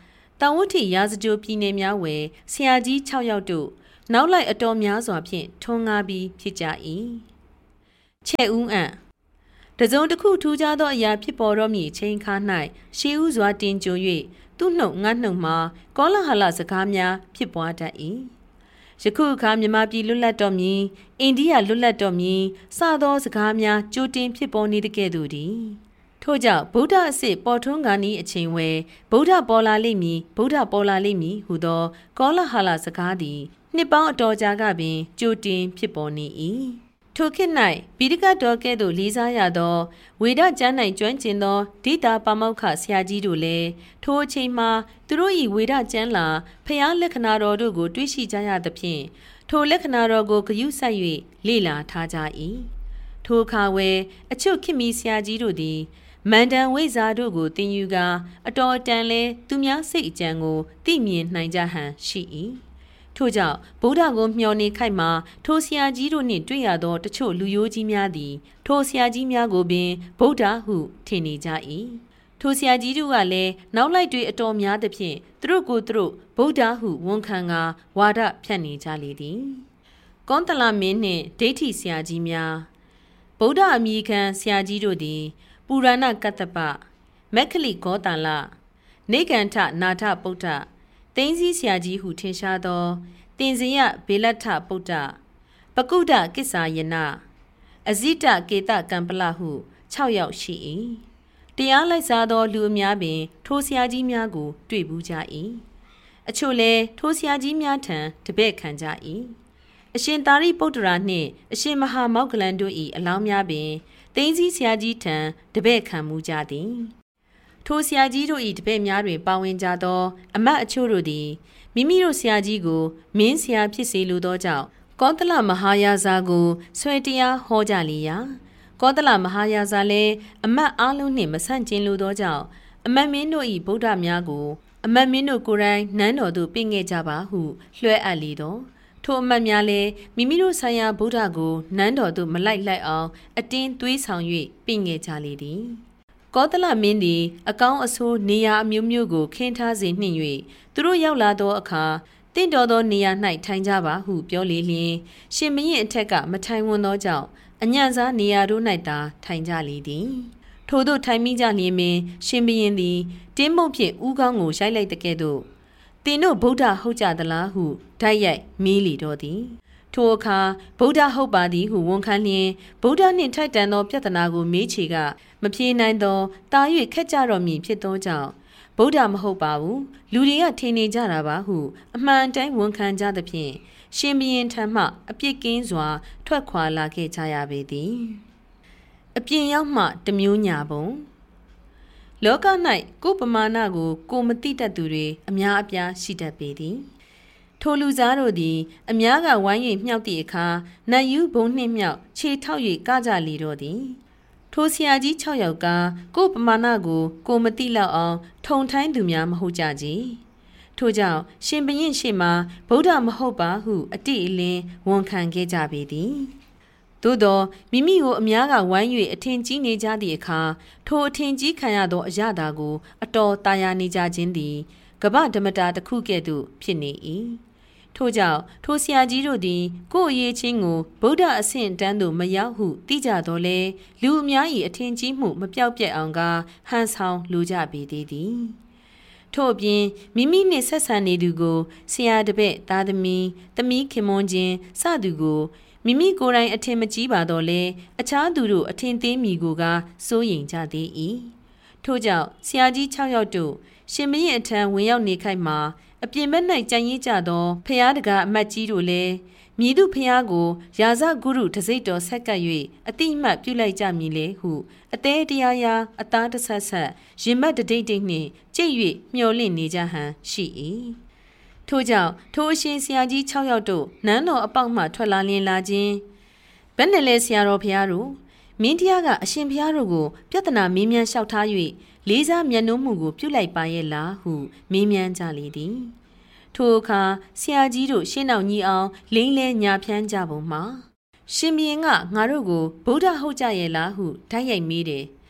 တောင်ဝတီရာဇဂိုပြည်နယ်များဝယ်ဆရာကြီး6ယောက်တို့နောက်လိုက်အတော်များစွာဖြင့်ထွန်းကားပြီးဖြစ်ကြ၏ချဲ့ဦးအံ့တစုံတစ်ခုထူးခြားသောအရာဖြစ်ပေါ်တော့မည်ချိန်ခါ၌ရှေးဦးစွာတင်ကြို၍သူ့နှုတ်ငါနှုတ်မှာကောလဟာလစကားများဖြစ်ပွားတတ်၏ယခုအခါမြန်မာပြည်လွတ်လပ်တော်မည်အိန္ဒိယလွတ်လပ်တော်မည်စသောစကားများကြိုတင်ဖြစ်ပေါ်နေတဲ့ကဲ့သို့သည်ထို့ကြောင့်ဗုဒ္ဓအစစ်ပေါ်ထွန်းကာနီးအချိန်ဝဲဗုဒ္ဓပေါ်လာလိမ့်မည်ဗုဒ္ဓပေါ်လာလိမ့်မည်ဟုသောကောလဟာလစကားသည်နှစ်ပေါင်းအတော်ကြာကပင်ကြိုတင်ဖြစ်ပေါ်နေ၏ထိုခေတ်၌ဗိဒကတော်ကဲ့သို့လေးစားရသောဝေဒကျမ်း၌ကျွမ်းကျင်သောဒိတာပါမောက္ခဆရာကြီးတို့လည်းထိုအချိန်မှာသူတို့၏ဝေဒကျမ်းလာဖျားလက္ခဏာတော်တို့ကိုတွေးရှိကြရသဖြင့်ထိုလက္ခဏာတော်ကိုဂရုစိုက်၍လေ့လာထားကြ၏ထိုအခါဝဲအချို့ခေတ်မီဆရာကြီးတို့သည်မန္တန်ဝိဇာတို့ကိုတင်ယူကာအတော်တန်လဲသူများစိတ်အကြံကိုသိမြင်နိုင်ကြဟန်ရှိ၏ထို့ကြောင့်ဗုဒ္ဓကိုမျှော်နေခိုက်မှာထိုဆရာကြီးတို့နှင့်တွေ့ရသောတချို့လူရိုးကြီးများသည်ထိုဆရာကြီးများကိုပင်ဗုဒ္ဓဟုထင်နေကြ၏ထိုဆရာကြီးတို့ကလည်းနောက်လိုက်တွေအတော်များသဖြင့်သူတို့ကိုယ်သူတို့ဗုဒ္ဓဟုဝန်ခံကာဝါဒဖြန့်နေကြလေသည်ကွန်တလမင်းနှင့်ဒိဋ္ဌိဆရာကြီးများဗုဒ္ဓအမိခံဆရာကြီးတို့သည်ပူရဏကတ္တပမက္ခလိဂောတာလနေကန္ထနာထပုဒ္ဓသိန်းစည်းဆရာကြီးဟုထင်ရှားသောတင်စရဘေလထပုဒ္ဓပကုဒ္ဒကိစ္ဆာယနအဇိတကေတကံပလဟု6ယောက်ရှိ၏တရားလိုက်စားသောလူအများပင်ထိုဆရာကြီးများကိုတွေ့ဘူးကြ၏အချို့လည်းထိုဆရာကြီးများထံတပည့်ခံကြ၏အရှင်သာရိပုတ္တရာနှင့်အရှင်မဟာမောက္ကလန်တို့၏အလောင်းများပင်သိန်းစည်းဆရာကြီးထံတပည့်ခံမှုကြသည်ထိုဆရာကြီးတို့၏တပည့်များတွင်ပါဝင်ကြသောအမတ်အချို့တို့သည်မိမိတို့ဆရာကြီးကိုမင်းဆရာဖြစ်စေလိုသောကြောင့်ကောသလမဟာယာဇာကိုဆွဲတရားဟောကြလေရာကောသလမဟာယာဇာလည်းအမတ်အားလုံးနှင့်မဆန့်ကျင်လိုသောကြောင့်အမတ်မင်းတို့၏ဗုဒ္ဓများကိုအမတ်မင်းတို့ကိုယ်တိုင်နန်းတော်သို့ပင့်ခဲ့ကြပါဟုလွှဲအပ်လေသောထိုအမတ်များလည်းမိမိတို့ဆိုင်ရာဗုဒ္ဓကိုနန်းတော်သို့မလိုက်လိုက်အောင်အတင်းသွေးဆောင်၍ပင့်ခဲ့ကြလေသည်ကောသလမင်းသည်အကောင်းအဆိုးနေရာအမျိုးမျိုးကိုခင်းထားစေနှင့်၍သူတို့ရောက်လာသောအခါတင့်တော်သောနေရာ၌ထိုင်ကြပါဟုပြောလေလျင်ရှင်မင်းအထက်ကမထိုင်ဝန်သောကြောင့်အညံ့စားနေရာတို့၌သာထိုင်ကြလေသည်ထို့သို့ထိုင်မိကြလျင်ပင်ရှင်ဘုရင်သည်တင်းမုတ်ဖြင့်ဥကောင်းကိုရိုက်လိုက်တဲ့ကဲ့သို့သင်တို့ဗုဒ္ဓဟုတ်ကြသလားဟုဓာတ်ရိုက်မေးလေတော့သည်ထိုအခါဗုဒ္ဓဟုတ်ပါသည်ဟုဝန်ခံလျင်ဗုဒ္ဓနှင့်ထိုက်တန်သောပြဿနာကိုမေးချေကမပြေနိုင်သောတာ၍ခက်ကြတော်မူဖြစ်သောကြောင့်ဗုဒ္ဓမဟုတ်ပါဘူးလူတွေကထင်နေကြတာပါဟုအမှန်တိုင်းဝန်ခံကြသဖြင့်ရှင်ဘုရင်ထံမှအပြစ်ကင်းစွာထွက်ခွာလာခဲ့ကြရပေသည်အပြင်ရောက်မှတမျိုးညာပုံလောက၌ကိုယ်ပမာဏကိုကိုမသိတတ်သူတွေအများအပြားရှိတတ်ပေသည်ထိုလူစားတို့သည်အများကဝိုင်း၍မြှောက်သည့်အခါနတ်ယူဘုံနှင့်မြောက်ခြေထောက်၍ကကြလေတော့သည်ထိုဆရာကြီး6ယောက်ကကိုယ်ပမာဏကိုကိုမသိလောက်အောင်ထုံထိုင်းသူများမဟုတ်ကြကြထို့ကြောင့်ရှင်ဘုရင်ရှေ့မှာဗုဒ္ဓမဟုတ်ပါဟုအတိအလင်းဝန်ခံခဲ့ကြပေသည်သို့သောမိမိကိုအများကဝိုင်း၍အထင်ကြီးနေကြသည့်အခါထိုအထင်ကြီးခံရသောအရာသာကိုအတော်တာယာနေကြခြင်းသည်ကမ္ဘာဓမ္မတာတစ်ခုကဲ့သို့ဖြစ်နေ၏ထို့ကြောင့်ထိုဆရာကြီးတို့သည်ကိုယ်အရေးချင်းကိုဗုဒ္ဓအဆင့်တန်းသို့မရောက်ဟုသိကြတော်လဲလူအများ၏အထင်ကြီးမှုမပြောက်ပြက်အောင်ကဟန်ဆောင်လိုကြပေသေးသည်ထို့အပြင်မိမိနှင့်ဆက်ဆံနေသူကိုဆရာတပည့်သားသမီးသမီးခင်မွန်းခြင်းစသူကိုမိမိကိုယ်တိုင်အထင်မကြီးပါတော့လဲအခြားသူတို့အထင်သေးမိကိုကစိုးရိမ်ကြသေး၏ထို့ကြောင့်ဆရာကြီး6ယောက်တို့ရှင်မင်းအထံဝင်ရောက်နေခိုက်မှာအပြင်ဘက်၌ကြံရည်ကြသောဖျားတကာအမတ်ကြီးတို့လည်းမြည်သူဖျားကိုရာဇဂုရုတစိတ်တော်ဆက်ကပ်၍အတိအမှတ်ပြုလိုက်ကြမည်လေဟုအသေးတရားရာအသားတဆက်ဆက်ရင်မတ်တဒိတ်ဒိတ်နှင့်ကြိတ်၍မျှော်လင့်နေကြဟန်ရှိ၏ထို့ကြောင့်ထိုအရှင်ဆရာကြီး6ယောက်တို့နန်းတော်အပေါက်မှထွက်လာလင်းလာခြင်းဘယ်နဲ့လဲဆရာတော်ဖျားတို့မင်းတရားကအရှင်ဖျားတို့ကိုပြဿနာမေးမြန်းလျှောက်ထား၍လေးစားမျက်နှာမှုကိုပြုလိုက်ပါရဲ့လားဟုမေးမြန်းကြလေသည်ထိုအခါဆရာကြီးတို့ရှင်းအောင်ညီအောင်လိမ့်လဲညာဖြန်းကြပုံမှာရှင်ဘုရင်ကငါတို့ကိုဗုဒ္ဓဟုတ်ကြရဲ့လားဟုဓာတ်ရိုက်မေးတယ်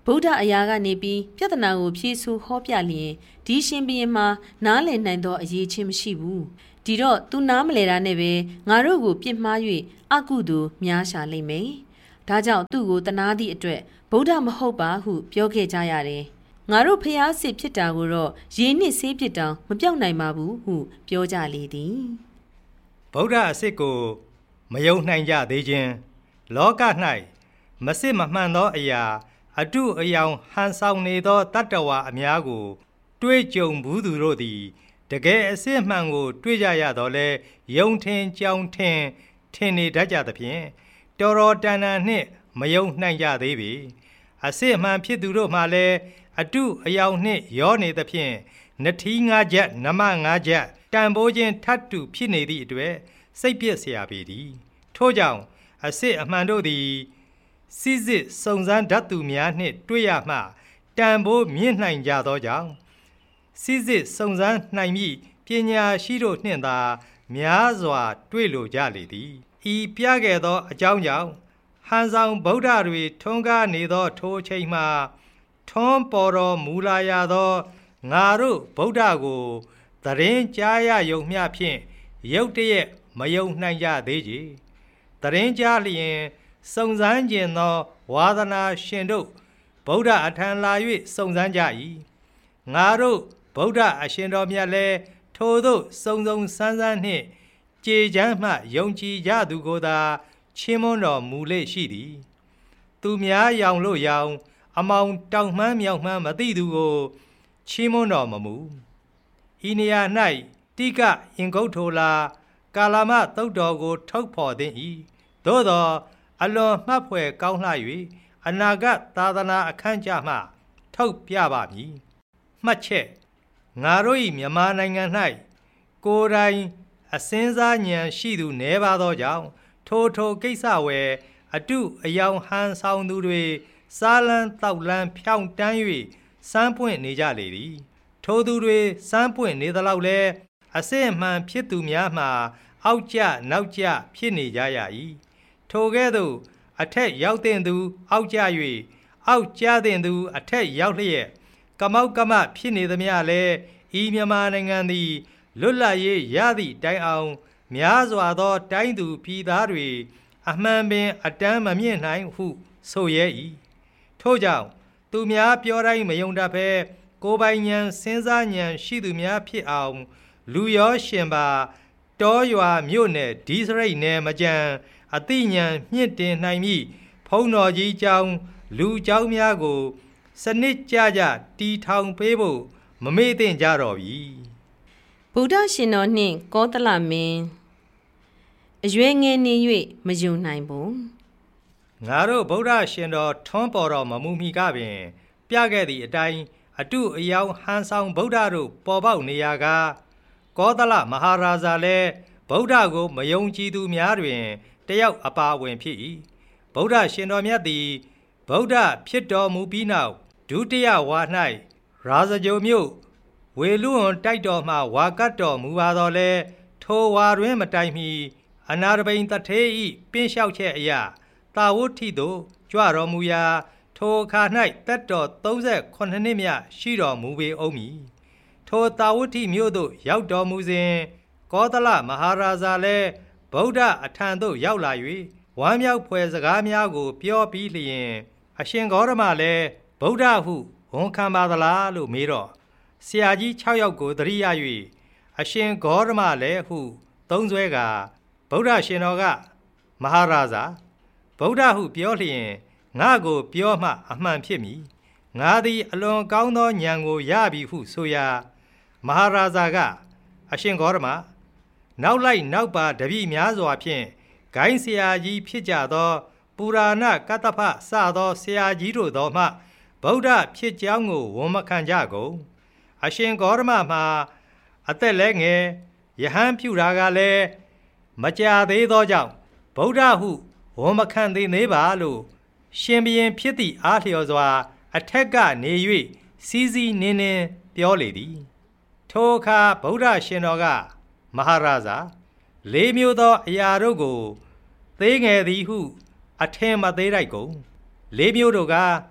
ဗုဒ္ဓအရာကနေပြီးပြဿနာကိုဖြေဆိုဟောပြလျင်ဒီရှင်ဘုရင်မှာနားလည်နိုင်သောအရေးချင်းမရှိဘူးဒီတော့သူနားမလဲတာနဲ့ပဲငါတို့ကိုပြစ်မှား၍အကုသိုလ်များရှာလိမ့်မယ်ဒါကြောင့်သူ့ကိုတနာသည့်အတွက်ဗုဒ္ဓမဟုတ်ပါဟုပြောခဲ့ကြရတယ်ငါတို့ဖျားစစ်ဖြစ်တာကိုတော့ရေနစ်ဆေးပြစ်တောင်မပြောက်နိုင်ပါဘူးဟုပြောကြလေသည်ဗုဒ္ဓအစစ်ကိုမယုံနိုင်ကြသေးခြင်းလောက၌မစစ်မမှန်သောအရာအတုအယောင်ဟန်ဆောင်နေသောတတ္တဝါအများကိုတွေးကြုံဘူးသူတို့သည်တကယ်အစစ်မှန်ကိုတွေးကြရတော့လဲယုံထင်ကြောင်ထင်ထင်နေတတ်ကြသဖြင့်တော်တော်တန်တန်နှင့်မယုံနိုင်ကြသေးပေအစစ်မှန်ဖြစ်သူတို့မှလည်းအတုအယောင်နှင့်ရောနေသဖြင့်နထီး၅ချက်နမ၅ချက်တန်ဖိုးခြင်းထပ်တူဖြစ်နေသည့်အတွက်စိတ်ပြည့်เสียပေသည်ထို့ကြောင့်အစစ်အမှန်တို့သည်စစ်စစ်စုံစမ်းဓာတ်သူများနှင့်တွေ့ရမှတန်ဖိုးမြင့်နိုင်ကြသောကြောင့်စစ်စစ်စုံစမ်းနိုင်မည့်ပညာရှိတို့နှင့်သာများစွာတွေ့လိုကြလေသည်ဤပြခဲ့သောအကြောင်းကြောင့်ဟန်ဆောင်ဗုဒ္ဓတွေထွန်းကားနေသောထိုအချိန်မှာထွန်းပေါ်တော်မူလာရသောငါတို့ဗုဒ္ဓကိုသတင်းကြားရယုံမျှဖြင့်ရုတ်တရက်မယုံနိုင်ကြသေးကြသတင်းကြားလျင်စုံစမ်းခြင်းသောဝါသနာရှင်တို့ဗုဒ္ဓအထံလာ၍စုံစမ်းကြ၏ငါတို့ဗုဒ္ဓအရှင်တော်မြတ်လည်းထိုသို့စုံစုံစမ်းစမ်းနှင့်ကြေချမ်းမှယုံကြည်ကြသူကိုသာချီးမွမ်းတော်မူလေရှိသည်သူများရောင်လို့ရောင်အမောင်တောင်မှန်းမြောက်မှန်းမသိသူကိုချီးမွမ်းတော်မမူဤနေရာ၌တိကအင်္ဂုတ္ထိုလာကာလမသုတ်တော်ကိုထုတ်ဖော်သင့်၏သို့သောအလွန်မှတ်ဖွယ်ကောင်းလှ၍အနာဂတ်သာသနာအခမ်းကြမှထုတ်ပြပါမည်မှတ်ချက်ငါတို့၏မြန်မာနိုင်ငံ၌ကိုယ်တိုင်အစင်းစားဉာဏ်ရှိသူနည်းပါသောကြောင့်ထိုကိစ္စဝယ်အတုအယောင်ဟန်ဆောင်သူတွေစားလန်းတောက်လန်းဖြောင်းတန်း၍စမ်းပွင့်နေကြလေသည်ထိုသူတွေစမ်းပွင့်နေသလောက်လဲအစစ်အမှန်ဖြစ်သူများမှာအောက်ကျနောက်ကျဖြစ်နေကြရ၏ထိုကဲ့သို့အထက်ရောက်တဲ့သူအောက်ကျ၍အောက်ကျတဲ့သူအထက်ရောက်လျက်ကမောက်ကမဖြစ်နေသမျှလဲဤမြန်မာနိုင်ငံသည်လွတ်လပ်ရေးရသည့်တိုင်အောင်များစွာသောတိုင်းသူပြည်သားတွေအမှန်ပင်အတမ်းမမြင့်နိုင်ဟုဆိုရဲ၏ထို့ကြောင့်သူများပြောတိုင်းမယုံတတ်ဘဲကိုယ်ပိုင်ဉာဏ်စဉ်းစားဉာဏ်ရှိသူများဖြစ်အောင်လူရောရှင်ပါတောရွာမြို့နယ်ဒီစရိတ်နယ်မကြံအသိဉာဏ်မြင့်တင်နိုင်မည့်ဖုံးတော်ကြီးကျောင်းလူကျောင်းများကိုစနစ်ကျကျတီထောင်ပေးဖို့မမေ့သင့်ကြတော့ပြီဗုဒ္ဓရှင်တော်နှင့်ကောသလမင်းအရွယ်ငယ်နေ၍မယုံနိုင်ဘူးငါတို့ဗုဒ္ဓရှင်တော်ထွန်းပေါ်တော်မမူမီကပင်ပြခဲ့သည့်အတိုင်းအတုအယောင်ဟန်ဆောင်ဗုဒ္ဓတို့ပေါ်ပေါက်နေရာကကောသလမဟာရာဇာလည်းဗုဒ္ဓကိုမယုံကြည်သူများတွင်တယောက်အပါအဝင်ဖြစ်၏ဗုဒ္ဓရှင်တော်မြတ်သည်ဗုဒ္ဓဖြစ်တော်မူပြီးနောက်ဒုတိယဝါ၌ရာဇဂိုမြို့ဝေလူဝန်တိုက်တော်မှဝါကတ်တော်မူပါတော်လဲထိုဝါတွင်မတိုင်မီအနာရဘိန်တထေးဤပင်းလျှောက်ချက်အရာတာဝဋ္ဌိသို့ကြွတော်မူရာထိုအခါ၌တက်တော်38နှစ်မြရှိတော်မူပေအောင်မည်ထိုတာဝဋ္ဌိမြို့သို့ရောက်တော်မူစဉ်ကောသလမဟာရာဇာလည်းဗုဒ္ဓအထံသို့ရောက်လာ၍ဝမ်းမြောက်ဖွယ်စကားများကိုပြောပြီးလျင်အရှင်ဂေါရမလည်းဗုဒ္ဓဟုဝန်ခံပါသလားလို့မေးတော့ဆရာကြီး6ယောက်ကိုသတိရ၍အရှင်ဂေါရမလည်းဟုသုံးဆွဲကဗုဒ္ဓရှင်တော်ကမဟာရာဇာဗုဒ္ဓဟုပြောလျင်ငါကိုပြောမှအမှန်ဖြစ်မည်ငါသည်အလွန်ကောင်းသောဉာဏ်ကိုရပြီဟုဆိုရာမဟာရာဇာကအရှင်ဂေါရမနောက်လိုက်နောက်ပါတပည့်များစွာဖြင့်ဂိုင်းဆရာကြီးဖြစ်ကြသောပူရာဏကတ္တဖစသောဆရာကြီးတို့သောမှဗုဒ္ဓဖြစ်ကြောင်းကိုဝန်မခံကြကုန်အရှင်ဂေါရမမှာအသက်လည်းငယ်ယဟန်ပြုတာကလည်းမကြာသေးသောကြောင့်ဗုဒ္ဓဟုဝန်မခံသေးပါလို့ရှင်ဘုရင်ဖြစ်သည့်အားလျော်စွာအထက်ကနေ၍စီးစီးနင်းနင်းပြောလေသည်ထိုအခါဗုဒ္ဓရှင်တော်ကမဟာရာဇာလေးမျိုးသောအရာတို့ကိုသေးငယ်သည်ဟုအထင်မသေးလိုက်ကုန်လေးမျိုးတို့က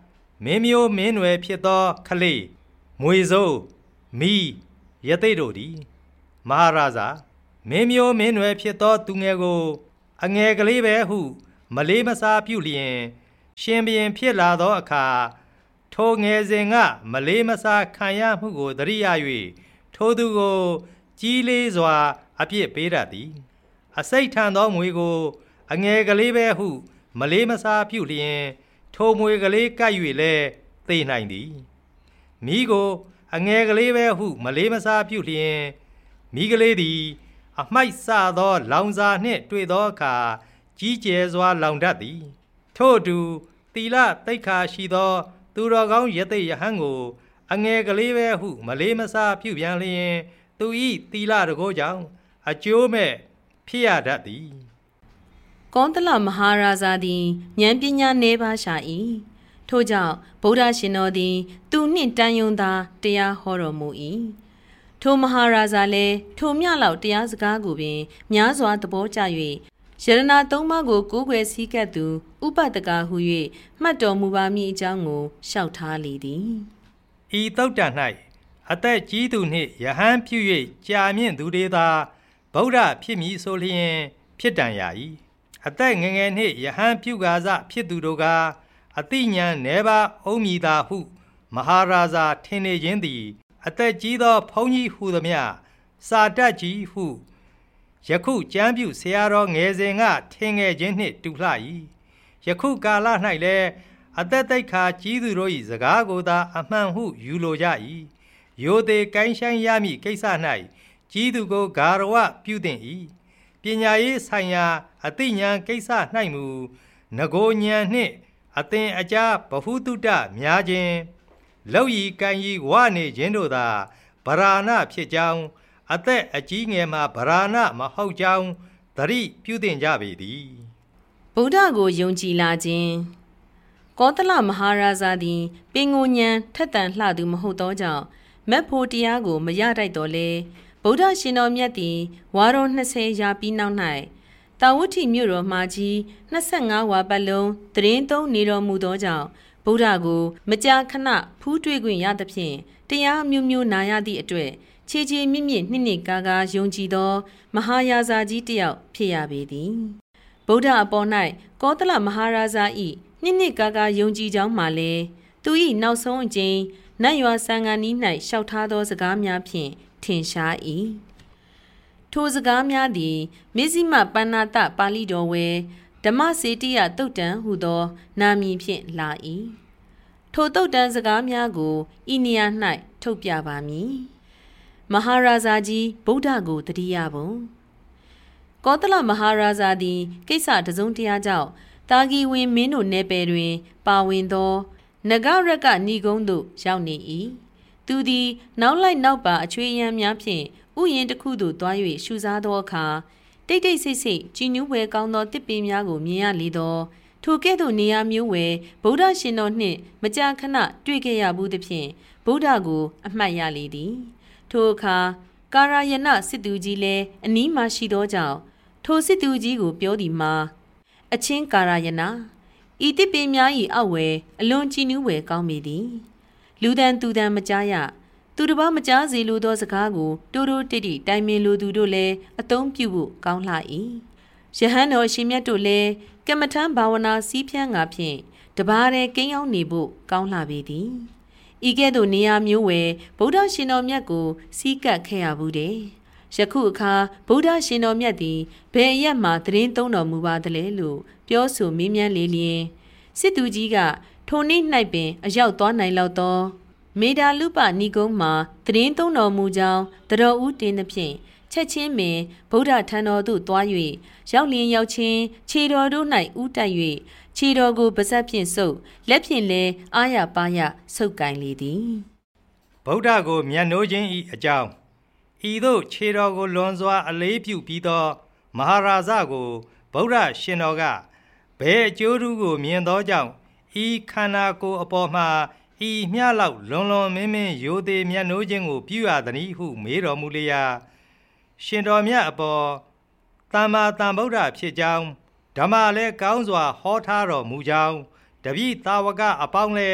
မင်းမျိုးမင်းနွယ်ဖြစ်သောခလေးမွေစိုးမီယသိတို့သည်မဟာရာဇာမင်းမျိုးမင်းနွယ်ဖြစ်သောသူငယ်ကိုအငယ်ကလေးပဲဟုမလေးမစားပြုလျင်ရှင်ဘုရင်ဖြစ်လာသောအခါထိုငယ်စဉ်ကမလေးမစားခံရမှုကိုသတိရ၍ထိုသူကိုကြီးလေးစွာအပြစ်ပေးတတ်သည်အစိတ်ထန်သောမွေကိုအငယ်ကလေးပဲဟုမလေးမစားပြုလျင်ထိုမွေကလေးကပ်၍လည်းသေနိုင်သည်မိကိုအငယ်ကလေးပဲဟုမလေးမစားပြုလျင်မိကလေးသည်အမိုက်ဆသောလောင်စာနှင့်တွေ့သောအခါကြီးကျယ်စွာလောင်တတ်သည်ထို့အတူသီလသိက္ခာရှိသောသူတော်ကောင်းယသိယဟန်ကိုအငယ်ကလေးပဲဟုမလေးမစားပြုပြန်လျင်သူ၏သီလတကောကြောင့်အကျိုးမဲ့ဖြစ်ရတတ်သည်ကောသလမဟာရာဇာသည်ဉာဏ်ပညာနည်းပါးရှာ၏ထို့ကြောင့်ဗုဒ္ဓရှင်တော်သည်သူနှင့်တန်ယုံသာတရားဟောတော်မူ၏ထိုမဟာရာဇာလည်းထိုမြလောက်တရားစကားကိုပင်များစွာသဘောကျ၍ယရဏသုံးပါးကိုကိုးကွယ်စည်းကပ်သူဥပဒကာဟု၍မှတ်တော်မူပါမည်အကြောင်းကိုလျှောက်ထားလေသည်ဤသုတ်တ၌အသက်ကြီးသူနှင့်ယဟန်ပြု၍ကြာမြင့်သူတွေသာဗုဒ္ဓဖြစ်မည်ဆိုလျင်ဖြစ်တန်ရ၏အသက်ငယ်ငယ်နှင့်ယဟန်ပြုကာစဖြစ်သူတို့ကအတိညာဏ်နဲပါအုံးမည်သာဟုမဟာရာဇာထင်နေခြင်းသည်အသက်ကြီးသောဘုန်းကြီးဟုသည်မြစာတတ်ကြီးဟုယခုကျမ်းပြုဆရာတော်ငယ်စဉ်ကထင်ငယ်ခြင်းနှင့်တူလှ၏ယခုကာလ၌လည်းအသက်သိက္ခာကြီးသူတို့၏စကားကိုသာအမှန်ဟုယူလိုကြ၏ရိုသေကိုင်းဆိုင်ရမည့်ကိစ္စ၌ကြီးသူကိုဂါရဝပြုသင့်၏ပညာရေးဆိုင်ရာအသိဉာဏ်ကိစ္စ၌မူငကိုဉာဏ်နှင့်အသင်အကြားဗဟုသုတများခြင်းလောက်ရီကန်ရီဝနေခြင်းတို့သာဗရာဏဖြစ်ကြောင်းအသက်အကြီးငယ်မှာဗရာဏမဟုတ်ကြောင်းသတိပြုသင်ကြပေသည်ဗုဒ္ဓကိုယုံကြည်လာခြင်းကောသလမဟာရာဇာသည်ပင်ကိုဉဏ်ထက်သန်လှသူမဟုတ်သောကြောင့်မက်ဖို့တရားကိုမရတိုက်တော်လဲဗုဒ္ဓရှင်တော်မြတ်သည်ဝါတော်20ရာပြီးနောက်၌တာဝတိမြို့တော်မှာကြီး25ဝါပတ်လုံးတရင်သုံးနေတော်မူသောကြောင့်ဗုဒ္ဓကိုမကြာခဏဖူးတွေ့ခွင့်ရသဖြင့်တရားမျိုးမျိုးနာရသည့်အတွက်ခြေခြေမြင့်မြင့်နှစ်နှစ်ကာကာယုံကြည်သောမဟာရာဇာကြီးတစ်ယောက်ဖြစ်ရပေသည်ဗုဒ္ဓအပေါ်၌ကောသလမဟာရာဇာ၏နှစ်နှစ်ကာကာယုံကြည်ကြောင်းမှလည်းသူ၏နောက်ဆုံးအကြိမ်နတ်ရွာဆံဃာနီး၌လျှောက်ထားသောစကားများဖြင့်ထင်ရှား၏ထိုစကားများသည်မေဇိမပဏ္ဏတပါဠိတော်ဝဲဓမ္မစေတိယတုတ်တံဟုသောနာမည်ဖြင့်လာ၏ထိုတုတ်တံစကားများကိုဤနေရာ၌ထုတ်ပြပါမည်မဟာရာဇာကြီးဗုဒ္ဓကိုတတိယပုံကောသလမဟာရာဇာသည်ကိစ္စတစုံတရာကြောင့်တာဂီဝင်မင်းတို့နယ်ပယ်တွင်ပါဝင်သောနဂရကဏီကုန်းသို့ရောက်နေ၏သူသည်နောက်လိုက်နောက်ပါအချွေးရန်များဖြင့်ဥယျာဉ်တစ်ခုသို့သွား၍ရှုစားသောအခါတိတ်တိတ်ဆိတ်ဆိတ်ကြည်နူးဝဲကောင်းသောတစ်ပင်များကိုမြင်ရလေသောထိုကဲ့သို့နေရာမျိုးဝဲဗုဒ္ဓရှင်တော်နှင့်မကြာခဏတွေ့ခဲ့ရဘူးသဖြင့်ဗုဒ္ဓကိုအမှတ်ရလေသည်ထိုအခါကာရယနစစ်သူကြီးလည်းအနီးမှရှိသောကြောင့်ထိုစစ်သူကြီးကိုပြောသည်မှာအချင်းကာရယနဤတစ်ပင်များ၏အောက်ဝဲအလွန်ကြည်နူးဝဲကောင်းပေသည်လူတန်သူတန်မကြားရသူတစ်ပါးမကြားစေလိုသောစကားကိုတိုးတိုးတိတိတိုင်ပင်လိုသူတို့လည်းအသုံးပြုဖို့ကောင်းလှ၏ယဟန်တော်ရှင်မြတ်တို့လည်းကမ္မထံဘာဝနာစီးဖြန်းငါဖြင့်တပါးတည်းကိန်းအောင်နေဖို့ကောင်းလှပေသည်ဤကဲ့သို့နေရာမျိုးဝဲဗုဒ္ဓရှင်တော်မြတ်ကိုစီးကပ်ခဲ့ရဘူးတဲ့ယခုအခါဗုဒ္ဓရှင်တော်မြတ်သည်ဘယ်အရက်မှသတင်းသုံးတော်မူပါသလဲလို့ပြောဆိုမေးမြန်းလေလျင်စစ်သူကြီးကထိုနေ့၌ပင်အရောက်သွားနိုင်လောက်သောမေဒါလူပဏီကုန်းမှာသတင်းသုံးတော်မူကြောင်းတတော်ဦးတင်သဖြင့်ချက်ချင်းပင်ဗုဒ္ဓထံတော်သို့သွား၍ရောက်လျင်ရောက်ချင်းခြေတော်တို့၌ဥတိုက်၍ခြေတော်ကိုပါးစပ်ဖြင့်ဆုပ်လက်ဖြင့်လည်းအာရပါရဆုပ်ကင်လေသည်ဗုဒ္ဓကိုမြတ်နိုးခြင်း၏အကြောင်းဤသို့ခြေတော်ကိုလွန်စွာအလေးပြုပြီးသောမဟာရာဇကိုဗုဒ္ဓရှင်တော်ကဘယ်အကျိုးထူးကိုမြင်သောကြောင့်ဤခန္ဓာကိုယ်အပေါ်မှာဤမျှလောက်လွန်လွန်မင်းမင်းရိုသေမြတ်နိုးခြင်းကိုပြုရသည်ဟုမေးတော်မူလျာရှင်တော်မြတ်အပေါ်သမ္မာသမ္ဗုဒ္ဓဖြစ်ကြောင်းဓမ္မလည်းကောင်းစွာဟောထားတော်မူကြောင်းတပည့်သာဝကအပေါင်းလည်း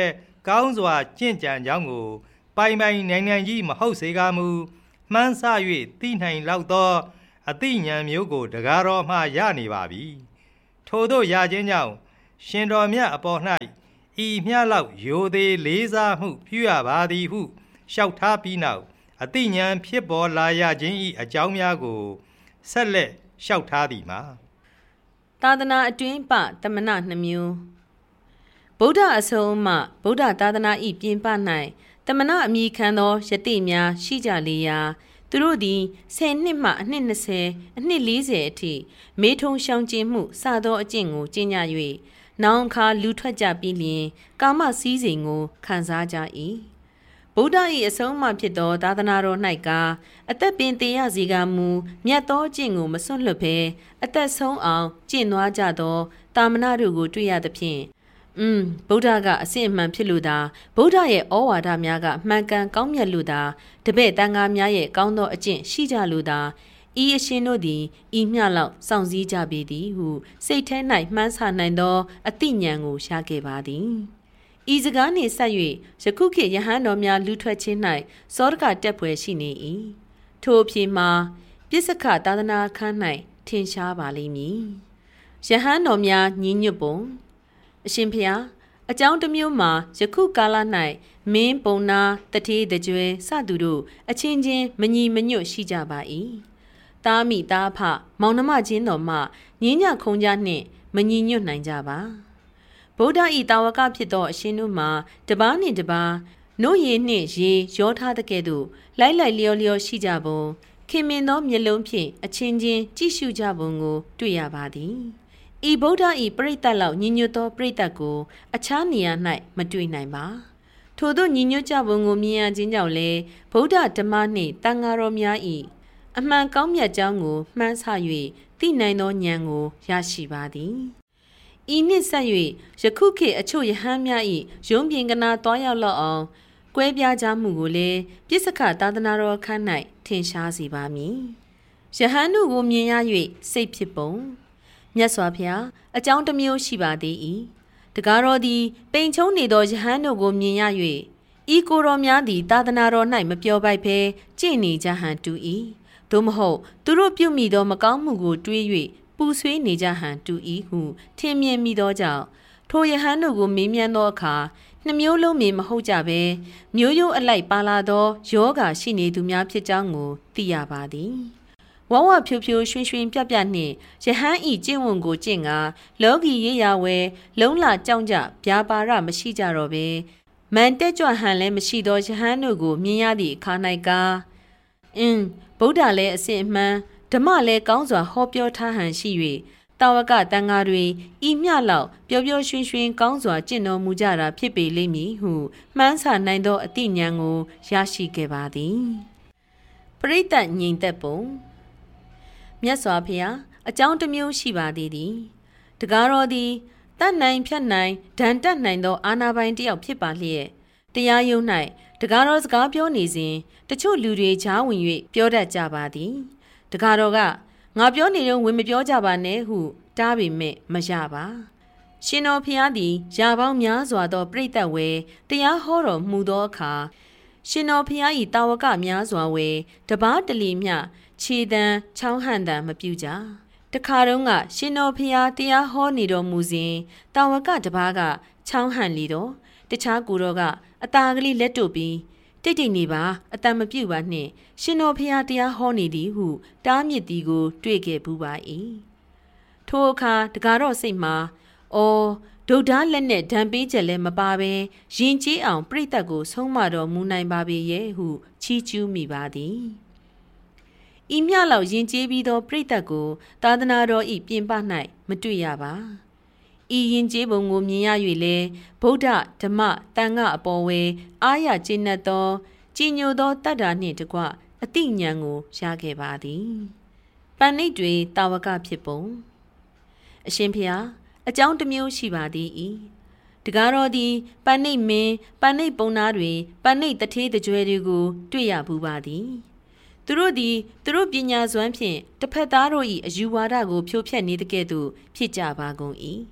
ကောင်းစွာကျင့်ကြံကြောင်းကိုပိုင်နိုင်ကြီးမဟုတ်စေကာမူမှန်းဆ၍သိနိုင်လောက်သောအသိဉာဏ်မျိုးကိုတကားတော်မှရနေပါပြီထို့သောရခြင်းကြောင့်ရှင်တော်မြတ်အပေါ်၌ဤမျှလောက်ယိုသေးလေးစားမှုပြုရပါသည်ဟုလျှောက်ထားပြီးနောက်အသိဉာဏ်ဖြစ်ပေါ်လာရခြင်း၏အကြောင်းများကိုဆက်လက်လျှောက်ထားသည်မှာသာသနာအတွင်းပတမနာနှမျိုးဗုဒ္ဓအဆုံးမှဗုဒ္ဓသာသနာ၏ပြင်ပ၌တမနာအမိခံသောယတိများရှိကြလေရာသူတို့သည်10နှစ်မှအနှစ်20အနှစ်40အထိမေထုံရှောင်ကျဉ်မှုစသောအကျင့်ကိုကျင့်ကြ၍နောင်အခါလူထွက်ကြပြီးလျင်ကာမစည်းစိမ်ကိုခံစားကြ၏ဗုဒ္ဓ၏အဆုံးအမဖြစ်သောသာသနာတော်၌ကအသက်ပင်သေရစီကမူမြတ်သောအကျင့်ကိုမစွန့်လွတ်ဘဲအသက်ဆုံးအောင်ကျင့်သွားကြသောတာမဏတို့ကိုတွေ့ရသဖြင့်ဗုဒ္ဓကအစစ်အမှန်ဖြစ်လို့သာဗုဒ္ဓရဲ့ဩဝါဒများကမှန်ကန်ကောင်းမြတ်လို့သာတပည့်တန်ခါများရဲ့ကောင်းသောအကျင့်ရှိကြလို့သာဤအရှင်တို့သည်ဤမျှလောက်စောင့်စည်းကြပေသည်ဟုစိတ်ထဲ၌မှန်းဆနိုင်သောအသိဉာဏ်ကိုရှာခဲ့ပါသည်ဤစကားနှင့်ဆက်၍ယခုခေတ်ယဟန်တော်များလူထွက်ခြင်း၌စောဒကတက်ဖွယ်ရှိနေ၏ထို့အဖြစ်မှာပြစ္ဆခသာသနာခန်း၌ထင်ရှားပါလိမ့်မည်ယဟန်တော်များညီညွတ်ပုံအရှင်ဖျားအကြောင်းတစ်မျိုးမှာယခုကာလ၌မင်းပုံနာတထေးတကြွယ်စသူတို့အချင်းချင်းမညီမညွတ်ရှိကြပါ၏တားမိတားဖမောင်နှမချင်းတော်မှငင်းညခုံကြနှင့်မညီညွတ်နိုင်ကြပါဗုဒ္ဓဤတာဝကဖြစ်သောအရှင်တို့မှာတပားနှင့်တပားနို့ရည်နှင့်ရေရောထားတဲ့ကဲ့သို့လိုက်လျောလျောရှိကြပုံခင်မင်သောမျက်လုံးဖြင့်အချင်းချင်းကြည့်ရှုကြပုံကိုတွေ့ရပါသည်ဤဗုဒ္ဓဤပရိသတ်လောက်ညီညွတ်သောပရိသတ်ကိုအခြားနေရာ၌မတွေ့နိုင်ပါထို့သောညီညွတ်ကြပုံကိုမြင်ရခြင်းကြောင့်လည်းဗုဒ္ဓဓမ္မနှင့်တန်ဃာတော်များ၏အမှန်ကောင်းမြတ်ကြောင်းကိုမှန်းဆ၍သိနိုင်သောဉာဏ်ကိုရရှိပါသည်ဤနှင့်ဆက်၍ယခုခေတ်အချို့ယဟန်များ၏ယုံပြင်ကနာသွားရောက်လောက်အောင်ကွဲပြားကြမှုကိုလည်းပြစ္ဆခသာသနာတော်ခန်း၌ထင်ရှားစေပါမည်ယဟန်တို့ကိုမြင်ရ၍စိတ်ဖြစ်ပုံမြတ်စွာဘုရားအကြောင်းတစ်မျိုးရှိပါသေး၏တကားတော်သည်ပိန်ချုံနေသောယဟန်တို့ကိုမြင်ရ၍ဤကိုယ်တော်များသည်သာသနာတော်၌မပြောပိုက်ဘဲကြည်နေကြဟန်တူ၏သို့မဟုတ်သူတို့ပြုမိသောမကောင်းမှုကိုတွေး၍ပူဆွေးနေကြဟန်တူ၏ဟုထင်မြင်မိသောကြောင့်ထိုယဟန်တို့ကိုမေးမြန်းသောအခါနှမျိုးလုံးမည်မဟုတ်ကြဘဲမျိုးရိုးအလိုက်ပါလာသောယောဂရှိနေသူများဖြစ်ကြောင်းကိုသိရပါသည်ဝဝဖြူဖြူရွှင်ရွှင်ပြပြနှင့်ယဟန်ဤကျင့်ဝတ်ကိုကျင့်ကလောကီရေးရာဝဲလုံးလာကြောင်းကြဗျာပါရမရှိကြတော့ပဲမန်တက်ကြွဟန်လည်းမရှိသောယဟန်တို့ကိုမြင်ရသည့်အခါ၌ကဗုဒ္ဓလည်းအစစ်အမှန်ဓမ္မလည်းကောင်းစွာဟောပြောထားဟန်ရှိ၍တာဝကတန်ဃာတွေဤမျှလောက်ပျော်ပျော်ရွှင်ရွှင်ကောင်းစွာကျင့်တော်မူကြတာဖြစ်ပေလိမ့်မည်ဟုမှန်းဆနိုင်သောအသိဉာဏ်ကိုရရှိခဲ့ပါသည်ပရိသတ်ငြိမ်သက်ပုံမြတ်စွာဘုရားအကြောင်းတစ်မျိုးရှိပါသေးသည်တကားတော်သည်တတ်နိုင်ဖြတ်နိုင်ဒဏ်တက်နိုင်သောအာနာပိုင်တစ်ယောက်ဖြစ်ပါလျက်တရားရုံး၌တကားတော်စကားပြောနေစဉ်တချို့လူတွေချားဝင်၍ပြောတတ်ကြပါသည်တကားတော်ကငါပြောနေတော့ဝင်မပြောကြပါနဲ့ဟုတားပေမဲ့မရပါရှင်တော်ဖျားသည်ရာပေါင်းများစွာသောပြိတ္တဝဲတရားဟောတော်မူသောအခါရှင်တော်ဖျား၏တာဝကများစွာဝဲတပားတလီမျှခြေတံချောင်းဟန်တံမပြုကြတခါတုန်းကရှင်တော်ဖျားတရားဟောနေတော်မူစဉ်တာဝကတပားကချောင်းဟန်လီတော့တခြားကူတော်ကအตาကလေးလက်တို့ပြီးတိတ်နေပါအတန်မပြုတ်ပါနှင့်ရှင်တော်ဖျားတရားဟောနေသည်ဟုတားမြစ်သည်ကိုတွေ့ခဲ့ဘူးပါ၏ထိုအခါတကားတော့စိတ်မှာဒုဒ္ဓလက်နဲ့ဓံပေးချက်လည်းမပါဘဲရင်ကျေးအောင်ပြိတ္တကိုဆုံးမတော်မူနိုင်ပါပေရဲ့ဟုချီးကျူးမိပါသည်ဤမျှလောက်ရင်ကျေးပြီးသောပြိတ္တကိုသာသနာတော်ဤပြင်ပ၌မတွေ့ရပါဤရင်ကျေးပုံကိုမြင်ရ၍လဲဗုဒ္ဓဓမ္မတန်ခအပေါ်ဝဲအားရကျေနပ်သောကြည်ညိုသောတတ္တာနှင့်တကွအတိညာဏ်ကိုရခဲ့ပါသည်ပဏိတ်တွေတာဝကဖြစ်ပုံအရှင်ဖျားအကြောင်းတစ်မျိုးရှိပါသည်၏တကားတော်သည်ပဏိတ်မင်းပဏိတ်ပုံနာတွေပဏိတ်တထေးတကြွယ်တွေကိုတွေ့ရဘူးပါသည်သူတို့သည်သူတို့ပညာစွမ်းဖြင့်တစ်ဖက်သားတို့၏အယူဝါဒကိုဖြိုဖျက်နေတဲ့ကဲ့သို့ဖြစ်ကြပါကုန်၏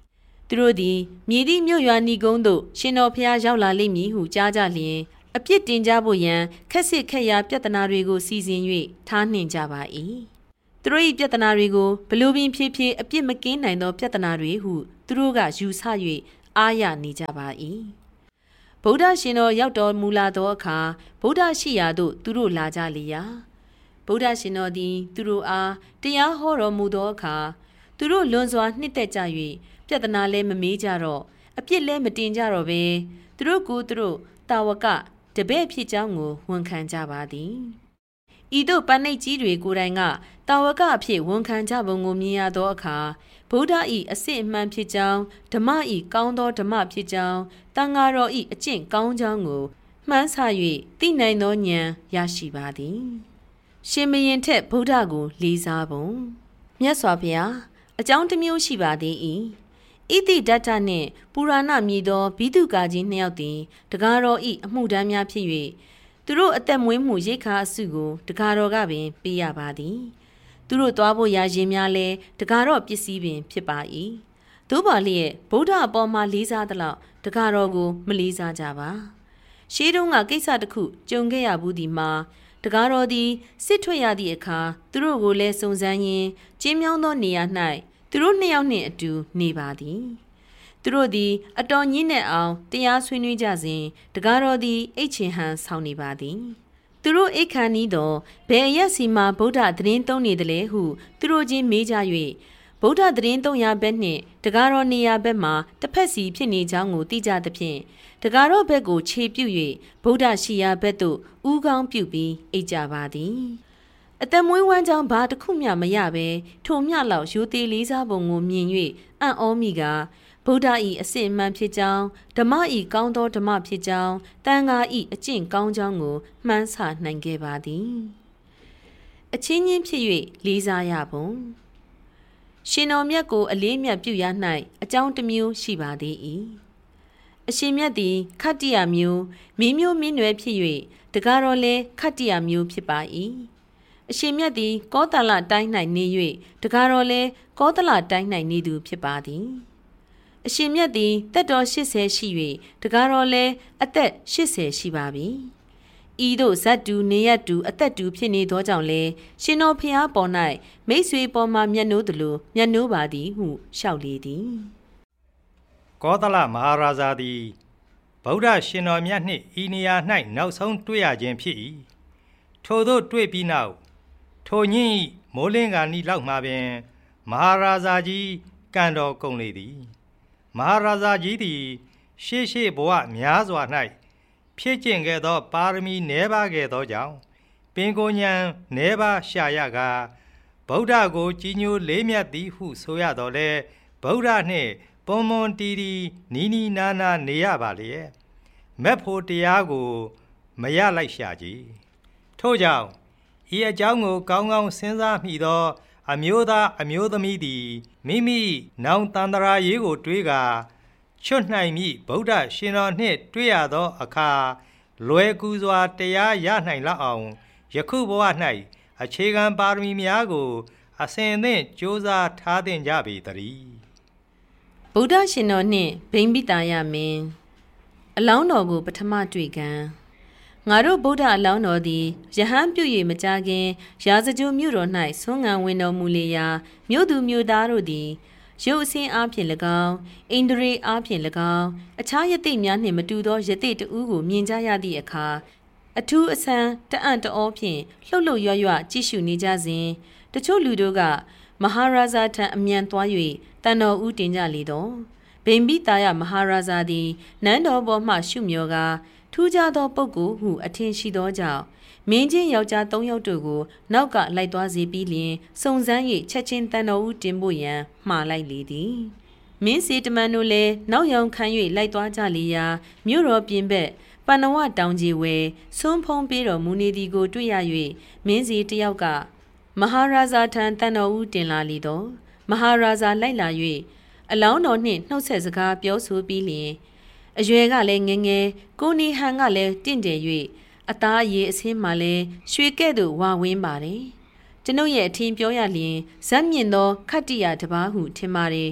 သူတို့သည်မြေသည့်မြို့ရွာနီကုန်းသို့ရှင်တော်ဖျားရောက်လာလိမ့်မည်ဟုကြားကြလျင်အပြစ်တင်ကြဖို့ရန်ခက်စစ်ခက်ရာပြဿနာတွေကိုစီစဉ်၍ထားနှင်ကြပါ၏သူတို့၏ပြဿနာတွေကိုဘလို့ပင်ဖြည်းဖြည်းအပြစ်မကင်းနိုင်သောပြဿနာတွေဟုသူတို့ကယူဆ၍အားရနေကြပါ၏ဗုဒ္ဓရှင်တော်ရောက်တော်မူလာသောအခါဗုဒ္ဓရှိရာသို့သူတို့လာကြလေရာဗုဒ္ဓရှင်တော်သည်သူတို့အားတရားဟောတော်မူသောအခါသူတို့လွန်စွာနှစ်သက်ကြ၍ပြဿနာလည်းမမေးကြတော့အပြစ်လည်းမတင်ကြတော့ဘဲသူတို့ကိုသူတို့တာဝကတပည့်ဖြစ်ကြောင်းကိုဝန်ခံကြပါသည်ဤသို့ပဏိတ်ကြီးတွေကိုယ်တိုင်ကတာဝကအဖြစ်ဝန်ခံကြပုံကိုမြင်ရသောအခါဗုဒ္ဓ၏အစစ်အမှန်ဖြစ်ကြောင်းဓမ္မ၏ကောင်းသောဓမ္မဖြစ်ကြောင်းတန်ဃာတော်၏အကျင့်ကောင်းကြောင်းကိုမှန်းဆ၍သိနိုင်သောဉာဏ်ရရှိပါသည်ရှင်မယင်ထက်ဗုဒ္ဓကိုလေးစားပုံမြတ်စွာဘုရားအကြောင်းတစ်မျိုးရှိပါသေး၏ဣတိဒတ္တနှင့်ပူရာဏမြည်သောဘိတုကာကြီးနှစ်ယောက်သည်တကားတော်၏အမှုတမ်းများဖြစ်၍သူတို့အသက်မွေးမှုရိတ်ခါအစုကိုတကားတော်ကပင်ပေးရပါသည်သူတို့သွားဖို့ရာရင်များလဲတကားတော်ပစ္စည်းပင်ဖြစ်ပါ၏သို့ပါလျက်ဗုဒ္ဓအပေါ်မှာလေးစားသလောက်တကားတော်ကိုမလေးစားကြပါရှေးတုန်းကကိစ္စတစ်ခုကြုံခဲ့ရဘူးဒီမှာတကားတော်သည်စစ်ထွက်ရသည့်အခါသူတို့ကိုလည်းစုံစမ်းရင်းကျင်းမြောင်းသောနေရာ၌သူတို့နှစ်ယောက်နှင့်အတူနေပါသည်သူတို့သည်အတော်ညှင်းနဲ့အောင်တရားဆွေးနွေးကြစဉ်တကားတော်သည်အိတ်ချင်ဟန်ဆောင်နေပါသည်သူတို့အိတ်ခါနီးသောဘယ်အရက်စီမှာဗုဒ္ဓသတင်းသုံးနေတယ်လဲဟုသူတို့ချင်းမေးကြ၍ဗုဒ္ဓသတင်းသုံးရာဘက်နှင့်တကားတော်နေရာဘက်မှာတစ်ဖက်စီဖြစ်နေကြောင်းကိုသိကြသဖြင့်တကားတော်ဘက်ကိုခြေပြုတ်၍ဗုဒ္ဓရှိရာဘက်သို့ဥကောင်းပြုတ်ပြီးအိတ်ကြပါသည်အသက်မွေးဝမ်းကြောင်းဘာတစ်ခုမျှမရဘဲထိုမျှလောက်ရိုသေလေးစားပုံကိုမြင်၍အံ့ဩမိကဗုဒ္ဓ၏အစစ်အမှန်ဖြစ်ကြောင်းဓမ္မ၏ကောင်းသောဓမ္မဖြစ်ကြောင်းတန်ဃာ၏အကျင့်ကောင်းကြောင်းကိုမှန်းဆနိုင်ခဲ့ပါသည်အချင်းချင်းဖြစ်၍လေးစားရပုံရှင်တော်မြတ်ကိုအလေးမြတ်ပြုရ၌အကြောင်းတစ်မျိုးရှိပါသေး၏အရှင်မြတ်သည်ခတ္တိယမျိုးမင်းမျိုးမင်းနွယ်ဖြစ်၍တကားတော်လည်းခတ္တိယမျိုးဖြစ်ပါ၏အရှင်မြတ်သည်ကောသလတိုင်း၌နေ၍တကားတော်လည်းကောသလတိုင်း၌နေသူဖြစ်ပါသည်အရှင်မြတ်သည်သက်တော်80ရှိ၍တကားတော်လည်းအသက်80ရှိပါပြီဤသို့ဇတ်တူနေရတူအသက်တူဖြစ်နေသောကြောင့်လည်းရှင်တော်ဖျားပေါ်၌မိတ်ဆွေပေါ်မှမျက်နှိုးသလိုမျက်နှိုးပါသည်ဟုလျှောက်လေသည်ကောသလမဟာရာဇာသည်ဗုဒ္ဓရှင်တော်မြတ်နှင့်ဤနေရာ၌နောက်ဆုံးတွေ့ရခြင်းဖြစ်၏ထိုသို့တွေ့ပြီးနောက်ထိုညင်း၏မိုးလင်းကာနီလောက်မှပင်မဟာရာဇာကြီးကံတော်ကုန်လေသည်မဟာရာဇာကြီးသည်ရှေ့ရှေ့ဘဝများစွာ၌ဖြစ်ကျင့်ခဲ့သောပါရမီနည်းပါးခဲ့သောကြောင့်ပင်ကိုဉဏ်နည်းပါးရှာရကာဗုဒ္ဓကိုကြီးညိုလေးမြတ်သည်ဟုဆိုရတော်လဲဗုဒ္ဓနှင့်ပွန်ပွန်တီတီနီးနီးနားနားနေရပါလေမက်ဖို့တရားကိုမရလိုက်ရှာကြည်ထို့ကြောင့်ဤအကြောင်းကိုကောင်းကောင်းစဉ်းစားမိသောအမျိုးသားအမျိုးသမီးသည်မိမိနောင်တန္တရာရေးကိုတွေးကာချွတ်နိုင်မိဗုဒ္ဓရှင်တော်နှင့်တွေ့ရသောအခါလွယ်ကူစွာတရားရနိုင်လောက်အောင်ယခုဘဝ၌အခြေခံပါရမီများကိုအစဉ်အသင့်ကြိုးစားထားသင့်ကြပေတည်းဗုဒ္ဓရှင်တော်နှင့်ဗိမ္ပိတာယမင်းအလောင်းတော်ကိုပထမတွေ့ကံငါတို့ဗုဒ္ဓအလောင်းတော်သည်ယဟန်ပြု၍မကြခင်ရာဇဂိုမြို့တော်၌ဆွမ်းငံဝင်တော်မူလေရာမြို့သူမြို့သားတို့သည်ရုပ်အစင်းအားဖြင့်၎င်းအိန္ဒြေအားဖြင့်၎င်းအခြားယသိများနှင့်မတူသောယသိတဦးကိုမြင်ကြရသည့်အခါအထူးအဆန်းတအံ့တအောဖြင့်လှုပ်လှုပ်ရွရွကြည့်ရှုနေကြစဉ်တချို့လူတို့ကမဟာရာဇာထံအမြန်သွား၍တန်တော်ဦးတင်ကြလေတော့ဗိမ္ပိတာယမဟာရာဇာသည်နန်းတော်ပေါ်မှရှုမြော်ကာထူးခြားသောပုဂ္ဂိုလ်ဟုအထင်ရှိသောကြောင့်မင်းချင်းယောက်ျား3ယောက်တို့ကိုနောက်ကလိုက်သွားစေပြီးလျှင်စုံစမ်း၍ချက်ချင်းတန်တော်ဦးတင်ဖို့ရန်မှားလိုက်လေသည်မင်းစီတမန်တို့လည်းနောက်ယောင်ခံ၍လိုက်သွားကြလေရာမြို့တော်ပြင်ဘက်ပဏဝတောင်ကြီးဝဲဆွန်းဖုံးပေးတော်မူနေသည်ကိုတွေ့ရ၍မင်းစီတယောက်ကမဟာရာဇာထံတန်တော်ဦးတင်လာလေတော့မဟာရာဇာလိုက်လာ၍အလောင်းတော်နှင့်နှုတ်ဆက်စကားပြောဆိုပြီးလျှင်အရွယ်ကလည်းငယ်ငယ်ကိုနီဟန်ကလည်းတင့်တယ်၍အသားအရည်အဆင်းမှလည်းရွှေကဲ့သို့ဝဝင်းပါတယ်ကျွန်ုပ်ရဲ့အထင်ပြောရလျင်ဇက်မြင့်သောခတ္တိယတပါးဟုထင်ပါတယ်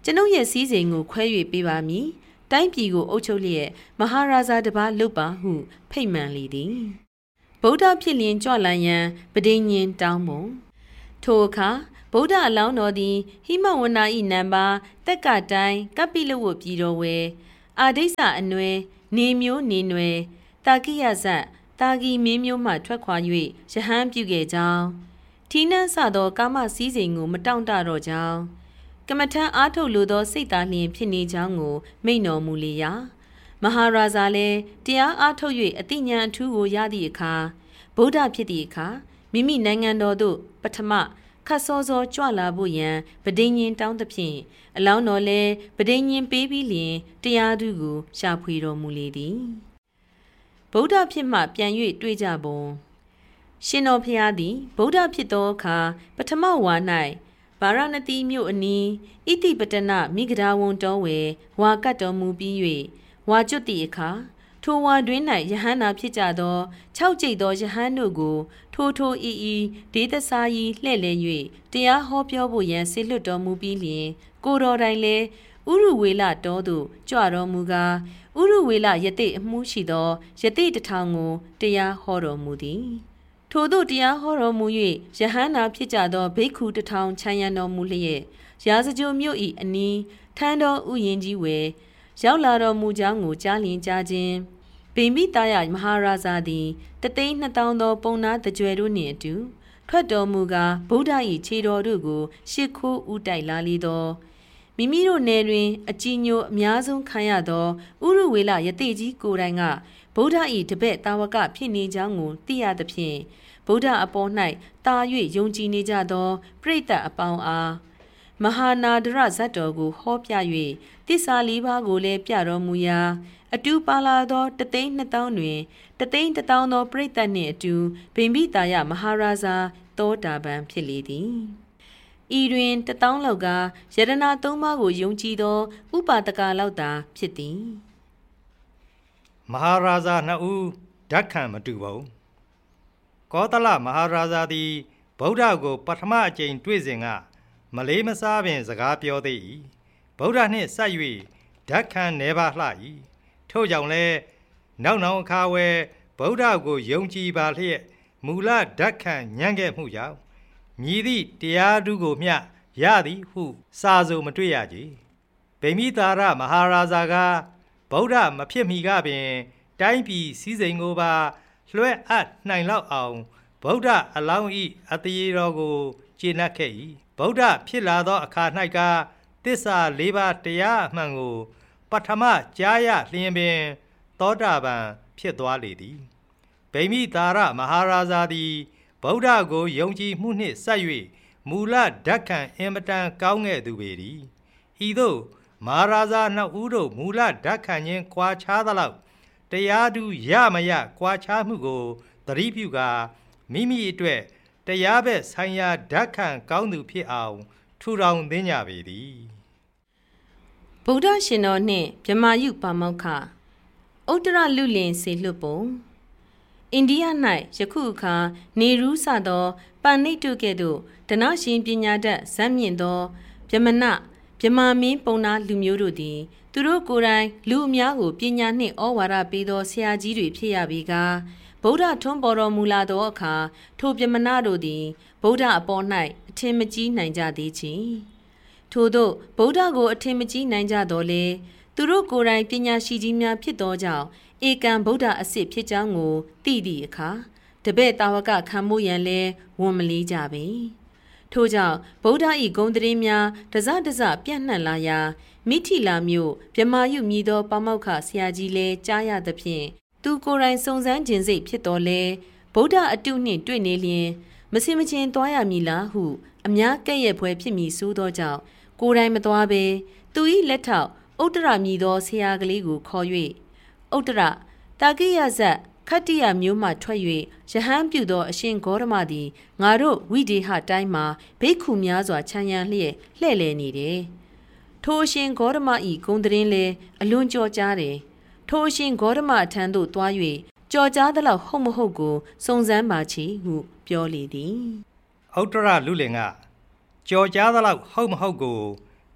ကျွန်ုပ်ရဲ့စည်းစိမ်ကိုခွဲ၍ပေးပါမည်တိုင်းပြည်ကိုအုပ်ချုပ်လျက်မဟာရာဇာတစ်ပါးလုပ်ပါဟုဖိတ်မှန်လေသည်ဗုဒ္ဓဖြစ်လျင်ကြွလာရန်ပဋိညာဉ်တောင်းပုံထိုအခါဗုဒ္ဓအလောင်းတော်သည်ဟိမဝနာ၏နံပါတက်ကတိုင်းကပိလဝတ်ပြည်တော်ဝဲအာဒိစ္စအနွယ်နေမျိုးနေနွယ်တာကိယဇတ်တာဂီမင်းမျိုးမှထွက်ခွာ၍ရဟန်းပြုခဲ့ကြောင်းထီးနှံစသောကာမစည်းစိမ်ကိုမတောင့်တတော့ကြောင်းကမ္မထံအားထုတ်လိုသောစိတ်သားလျင်ဖြစ်နေကြောင်းကိုမိန့်တော်မူလေရာမဟာရာဇာလည်းတရားအားထုတ်၍အတိညာအထူးကိုရသည့်အခါဗုဒ္ဓဖြစ်သည့်အခါမိမိနိုင်ငံတော်သို့ပထမခတ်စောစောကြွလာဖို့ရန်ပဋိညာဉ်တောင်းသဖြင့်အလောင်းတော်လည်းပဋိညာဉ်ပေးပြီးလျင်တရားသူကိုရှာဖွေတော်မူလေသည်ဗုဒ္ဓဖြစ်မှပြန်၍တွေ့ကြပုံရှင်တော်ဖျားသည်ဗုဒ္ဓဖြစ်သောအခါပထမဝါ၌ဗာရဏသီမြို့အနီးဣတိပတနမိဂဒာဝန်တော်ဝယ်ဝါကတ်တော်မူပြီး၍ဝါကျွတ်သည့်အခါထိုဝါတွင်၌ယဟန္တာဖြစ်ကြသော6ကျိတ်သောယဟန်တို့ကိုထိုဤဒေသစာယီလှဲ့လဲ၍တရားဟောပြောဖို့ရန်ဆေလွတ်တော်မူပြီးလျင်ကိုတော်တိုင်လည်းဥရုဝေလတော်သို့ကြွတော်မူကားဥရုဝေလယတိအမှုရှိသောယတိတထောင်ကိုတရားဟောတော်မူသည်ထို့သို့တရားဟောတော်မူ၍ယဟန္တာဖြစ်ကြသောဘိက္ခုတထောင်ခြံရံတော်မူလျက်ရာဇဂိုမြို့၏အနီးထန်းတော်ဥယျာဉ်ကြီးဝယ်ရောက်လာတော်မူကြောင်းကိုကြားလျင်ကြားခြင်းဗိမိတာယမဟာရာဇာသည်3,200,000သောပုံနာတကြွယ်တို့နှင့်အတူထွက်တော်မူကားဗုဒ္ဓ၏ခြေတော်တို့ကိုရှစ်ခိုးဥတိုက်လာလေသောမိမိတို့နယ်တွင်အကြည်ညိုအများဆုံးခံရသောဥရုဝေလယတိကြီးကိုယ်တိုင်ကဗုဒ္ဓ၏တပည့်တာဝကဖြစ်နေကြောင်းကိုသိရသဖြင့်ဗုဒ္ဓအပေါ်၌တာ၍ယုံကြည်နေကြသောပရိသတ်အပေါင်းအားမဟာနာဒရဇတ်တော်ကိုဟောပြ၍တစ္ဆာလေးပါးကိုလည်းပြတော်မူရာအတူပါလာသော1,200,000တွင်1,100,000သောပရိသတ်နှင့်အတူဗိမိတာယမဟာရာဇာသောတာပန်ဖြစ်လေသည်ဤတွင်1,000လောက်ကယရဏ3ပါးကိုယုံကြည်သောဥပါဒကလောက်သာဖြစ်သည်မဟာရာဇာ2ဦးဓာတ်ခံမတူပါဘူးကောသလမဟာရာဇာသည်ဗုဒ္ဓကိုပထမအကြိမ်တွေ့စဉ်ကမလေးမစားပင်စကားပြောသေး၏ဗုဒ္ဓနှင့်ဆက်၍ဓာတ်ခံနေပါလှ၏ထို့ကြောင့်လည်းနောက်အခါဝဲဗုဒ္ဓကိုယုံကြည်ပါလျက်မူလဓာတ်ခံညံ့ခဲ့မှုကြောင့်မြည်သည့်တရားသူကိုမျှရသည်ဟုစာဆိုမတွေ့ရကြဗိမိတာရမဟာရာဇာကဗုဒ္ဓမဖြစ်မီကပင်တိုင်းပြည်စည်းစိမ်ကိုပါလွှဲအပ်နိုင်လောက်အောင်ဗုဒ္ဓအလောင်း၏အတရေတော်ကိုကျေနပ်ခဲ့၏ဗုဒ္ဓဖြစ်လာသောအခါ၌ကသစ္စာ၄ပါးတရားအမှန်ကိုပထမကြားရလျင်ပင်သောတာပန်ဖြစ်သွားလေသည်ဗိမိတာရမဟာရာဇာသည်ဗုဒ္ဓကိုယုံကြည်မှုနှင့်ဆက်၍မူလဓာတ်ခံအင်မတန်ကောင်းခဲ့သူပေသည်ဤသို့မဟာရာဇာ2ဦးတို့မူလဓာတ်ခံခြင်းကွာခြားသလောက်တရားသူရမရကွာခြားမှုကိုသတိပြုကာမိမိအတွက်တရားဘက်ဆိုင်ရာဓာတ်ခံကောင်းသူဖြစ်အောင်ထူထောင်သင်ကြပေသည်ဗုဒ္ဓရှင်တော်နှင့်ဗြဟ္မာယုပါမောက္ခဥတ္တရလူလင်စေလွတ်ပုံအိန္ဒိယ၌ယခုအခါနေရူးစသောပဏိတုကဲ့သို့ဒနရှင်ပညာတတ်ဇတ်မြင့်သောဗြဟ္မဏဗြဟ္မာမင်းပုံနာလူမျိုးတို့သည်သူတို့ကိုယ်တိုင်လူအများကိုပညာနှင့်ဩဝါဒပေးသောဆရာကြီးတွေဖြစ်ရပြီးကားဗုဒ္ဓထွန်းပေါ်တော်မူလာသောအခါထိုဗြဟ္မဏတို့သည်ဗုဒ္ဓအပေါ်၌အထင်မကြီးနိုင်ကြသေးချေထို့သောဗုဒ္ဓကိုအထင်မကြီးနိုင်ကြတော်လေသူတို့ကိုယ်တိုင်ပညာရှိကြီးများဖြစ်သောကြောင့်ဧကံဗုဒ္ဓအစစ်ဖြစ်ကြောင်းကိုသိသည့်အခါတပည့်တာဝကခံမှုရန်လဲဝန်မလေးကြပေထို့ကြောင့်ဗုဒ္ဓ၏ဂုဏ်သတင်းများတစပြန့်နှံ့လာရာမိထီလာမြို့ဗြဟ္မာယုမြည်သောပါမောက္ခဆရာကြီးလဲကြားရသဖြင့်သူကိုယ်တိုင်စုံစမ်းခြင်းစိတ်ဖြစ်တော်လဲဗုဒ္ဓအတုနှင့်တွေ့နေလျင်မစင်မချင်းသွားရမည်လားဟုအများကဲ့ရဲ့ဖွယ်ဖြစ်မည်ဆိုသောကြောင့်ကိုယ်တိုင်မသွားဘဲသူ၏လက်ထောက်ဥတ္တရမြည်သောဆရာကလေးကိုခေါ်၍ဥတ္တရတာကိယဇတ်ခတ္တိယမျိုးမှထွက်၍ယဟန်ပြုသောအရှင်ဂေါရမသည်ငါတို့ဝိဒေဟတိုင်းမှာဘိက္ခုများစွာခြံရံလျက်လှဲ့လေနေတယ်ထိုအရှင်ဂေါရမ၏ဂုဏ်သတင်းလဲအလွန်ကြော်ကြားတယ်ထိုအရှင်ဂေါရမအထံသို့သွား၍ကြော်ကြားသလောက်ဟုတ်မဟုတ်ကိုစုံစမ်းပါချေဟုပြောလေသည်ဥတ္တရလူလင်ကကြော်ကြားသလောက်ဟုတ်မဟုတ်ကို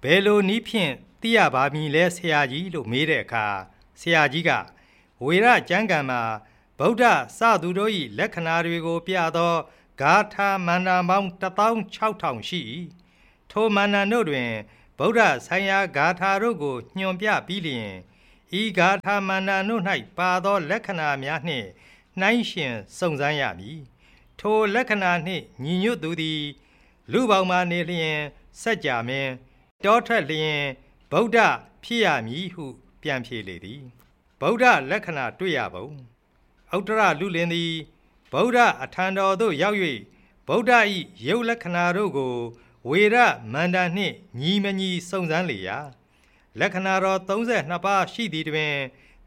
ဘယ်လိုနည်းဖြင့်သိရပါမည်လဲဆရာကြီးလို့မေးတဲ့အခါဆရာကြီးကဝေရကျမ်းဂန်မှာဗုဒ္ဓစသူတို့၏လက္ခဏာတွေကိုပြသောဂါထာမန္တန်ပေါင်း16000ရှိ၏ထိုမန္တန်တို့တွင်ဗုဒ္ဓဆိုင်ရာဂါထာတို့ကိုညွှန်ပြပြီးလျှင်ဤဂါထာမန္တန်တို့၌ပါသောလက္ခဏာများနှင့်နှိုင်းယှဉ်စုံစမ်းရမည်ထိုလက္ခဏာနှင့်ညီညွတ်သူသည်လူပေါင်းမှနေလျင်စัจ जा မင်းတောထွက်လျင်ဗုဒ္ဓဖြစ်ရမည်ဟုပြန်ဖြေလေသည်ဗုဒ္ဓလက္ခဏာတွေ့ရပုံဥတ္တရလူလင်သည်ဗုဒ္ဓအထံတော်သို့ရောက်၍ဗုဒ္ဓ၏ရုပ်လက္ခဏာတို့ကိုဝေရမန္တန်နှင့်ညီမညီစုံစမ်းလေရာလက္ခဏာတော်32ပါးရှိသည်တွင်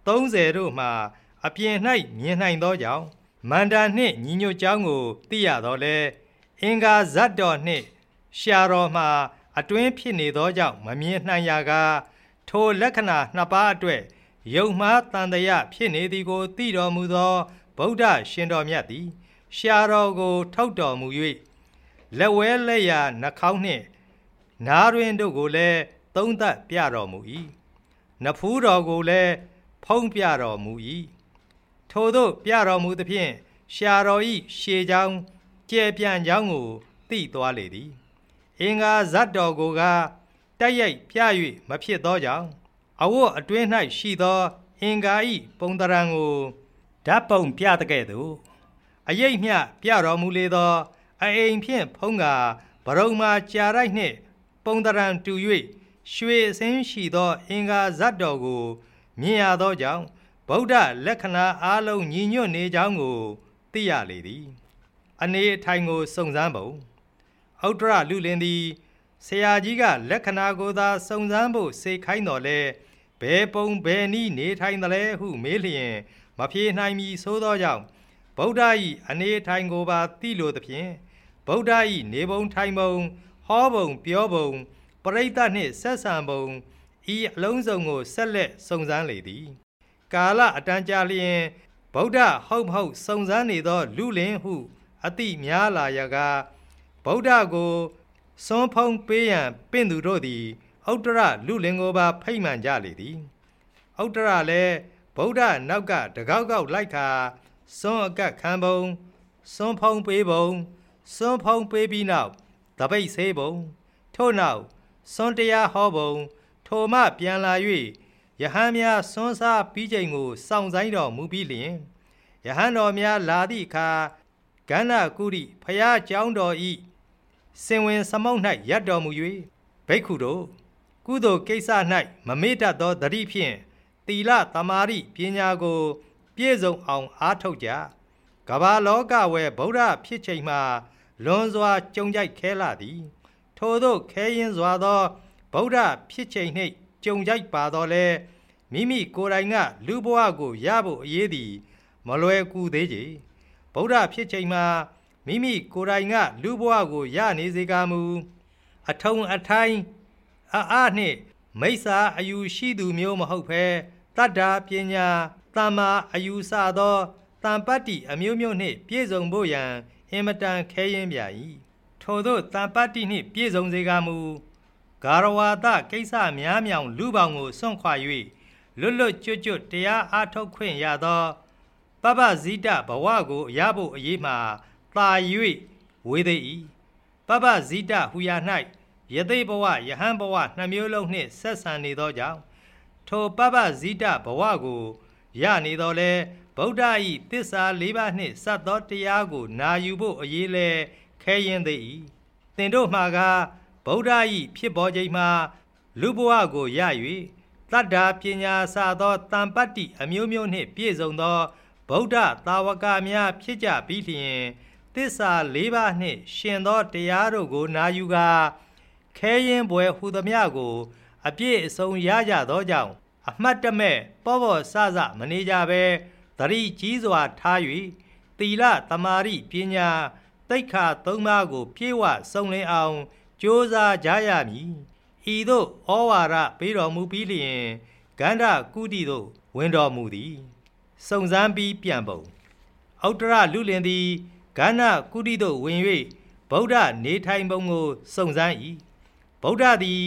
30တို့မှာအပြင်၌မြင်နိုင်သောကြောင့်မန္တန်နှင့်ညီညွတ်ကြောင်းကိုသိရတော်လဲအင်္ဂါဇတ်တော်နှင့်ရှာတော်မှာအတွင်းဖြစ်နေသောကြောင့်မမြင်နိုင်ရာကထိုလက္ခဏာ2ပါးအတွက်ယုံမှားတန်တရာဖြစ်နေသည်ကိုသိတော်မူသောဗုဒ္ဓရှင်တော်မြတ်သည်ရှာတော်ကိုထုတ်တော်မူ၍လက်ဝဲလက်ရာနှာခေါင်းနှင့်နားတွင်တို့ကိုလည်းသုံးသပ်ပြတော်မူ၏နဖူးတော်ကိုလည်းဖုံးပြတော်မူ၏ထိုသို့ပြတော်မူသဖြင့်ရှာတော်၏ရှေးကြောင်းကျဲပြန့်ကြောင်းကိုသိသွားလေသည်အင်္ဂါဇတ်တော်ကိုကတိုက်ရိုက်ပြ၍မဖြစ်သောကြောင့်အဝတ်အတွင်း၌ရှိသောအင်္ဂါ၏ပုံသဏ္ဍာန်ကိုဓာတ်ပုံပြတဲ့ကဲ့သို့အရိပ်မျှပြတော်မူလေသောအအိမ်ဖြင့်ဖုံးကာဗရုံမာကြာရိုက်နှင့်ပုံသဏ္ဍာန်တူ၍ရွှေအစင်းရှိသောအင်္ဂါဇတ်တော်ကိုမြင်ရသောကြောင့်ဗုဒ္ဓလက္ခဏာအားလုံးညီညွတ်နေကြောင်းကိုသိရလေသည်အနေအထိုင်ကိုစုံစမ်းပုံဥတ္တရလူလင်သည်ဆရာကြီးကလက္ခဏာကိုသာစုံစမ်းဖို့စေခိုင်းတော်လဲဘယ်ပုံဘယ်နည်းနေထိုင်သလဲဟုမေးလျင်မဖြေနိုင်မည်ဆိုသောကြောင့်ဗုဒ္ဓ၏အနေထိုင်ကိုပါသိလိုသဖြင့်ဗုဒ္ဓ၏နေပုံထိုင်ပုံဟောပုံပြောပုံပရိသတ်နှင့်ဆက်ဆံပုံဤအလုံးစုံကိုဆက်လက်စုံစမ်းလေသည်ကာလအတန်ကြာလျင်ဗုဒ္ဓဟုတ်မဟုတ်စုံစမ်းနေသောလူလင်ဟုအတိများလာရကဗုဒ္ဓကိုစွန့်ဖုံးပေးရန်ပင့်သူတို့သည်ဥတ္တရလူလင်ကိုပါဖိတ်မှန်ကြလေသည်ဥတ္တရလည်းဗုဒ္ဓနောက်ကတကောက်ကောက်လိုက်ခါစွန့်အကပ်ခံပုံစွန့်ဖုံးပေးပုံစွန့်ဖုံးပေးပြီးနောက်တပိတ်ဆေးပုံထို့နောက်စွန့်တရားဟောပုံထိုမှပြန်လာ၍ယဟန်များစွန့်စားပြီးချိန်ကိုစောင့်ဆိုင်တော်မူပြီးလျင်ယဟန်တော်များလာသည့်အခါကန္နာကုရိဖျားကျောင်းတော်ဤစင်ဝင်စမုတ်၌ရပ်တော်မူ၍ဘိက္ခုတို့ကုသိုလ်ကိစ္စ၌မမေ့တတ်သောသတိဖြင့်သီလသမာဓိပညာကိုပြည့်စုံအောင်အားထုတ်ကြကမ္ဘာလောကဝယ်ဗုဒ္ဓဖြစ်ချိန်မှာလွန်စွာကြုံကြိုက်ခဲလာသည်ထို့သောခဲရင်စွာသောဗုဒ္ဓဖြစ်ချိန်နှင့်ကြုံကြိုက်ပါတော့လဲမိမိကိုယ်တိုင်ကလူဘဝကိုရဖို့အရေးသည်မလွယ်ကူသေးကြဗုဒ္ဓဖြစ်ချိန်မှာမိမိကိုယ်တိုင်ကလူဘဝကိုရနေစေကမူအထုံအထိုင်းအားနှင့်မိစ္ဆာအယူရှိသူမျိုးမဟုတ်ဘဲတတ္တာပညာတမ္မာအယူဆသောတံပတ္တိအမျိုးမျိုးနှင့်ပြည့်စုံဖို့ရန်အင်မတန်ခဲရင်ပြ၏ထို့သောတံပတ္တိနှင့်ပြည့်စုံစေကမူဂါရဝါဒကိစ္စများမြောင်လူပေါင်းကိုစွန့်ခွာ၍လွတ်လွတ်ကျွတ်ကျွတ်တရားအားထုတ်ခွင့်ရသောပပဇိတဘဝကိုရဖို့အရေးမှာသာ၍ဝေသည်၏ပပဇိတဟူရာ၌ယသိဘဝယဟန်ဘဝနှစ်မျိုးလုံးနှင့်ဆက်ဆံနေသောကြောင့်ထိုပပဇိတဘဝကိုရနေတော်လဲဗုဒ္ဓ၏သစ္စာ၄ပါးနှင့်စပ်သောတရားကိုနာယူဖို့အရေးလဲခဲရင်သည်၏သင်တို့မှာကဗုဒ္ဓ၏ဖြစ်ပေါ်ချိန်မှာလူဘဝကိုရ၍တတ္တာပညာစသောတံပတ္တိအမျိုးမျိုးနှင့်ပြည့်စုံသောဗုဒ္ဓသာဝကများဖြစ်ကြပြီးလျှင်သစ္စာ၄ပါးနှင့်ရှင်သောတရားတို့ကိုနာယူကာခဲရင်ပွဲဟူသည်များကိုအပြည့်အစုံရကြသောကြောင့်အမှတ်တမဲ့ပေါ်ပေါ်ဆဆမနေကြဘဲသတိကြီးစွာထား၍သီလသမာဓိပညာသိက္ခာ၃ပါးကိုပြေဝစုံလင်အောင်ကြိုးစားကြရမည်ဤသို့ဩဝါဒပေးတော်မူပြီးလျင်ဂန္ဓကုတိသို့ဝင်တော်မူသည်စုံစမ်းပြီးပြန်ပုံဥတ္တရလူလင်သည်ဂန္ဓကုတိသို့ဝင်၍ဗုဒ္ဓနေထိုင်ပုံကိုစုံစမ်း၏ဗုဒ္ဓသည်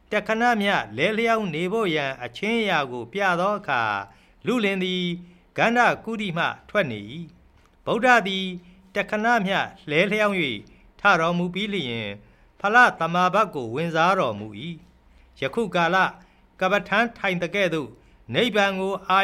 တခဏမြလဲလျောင်းနေဖို့ရန်အချင်းရာကိုပြသောအခါလူလင်သည်ကန္ဓကုတိမှထွက်နေ၏ဗုဒ္ဓသည်တခဏမြလဲလျောင်း၍ထတော်မူပြီးလျင်ဖလတမာဘတ်ကိုဝင်စားတော်မူ၏ယခုကာလကပ္ပထံထိုင်တကဲ့သို့နိဗ္ဗာန်ကိုအာ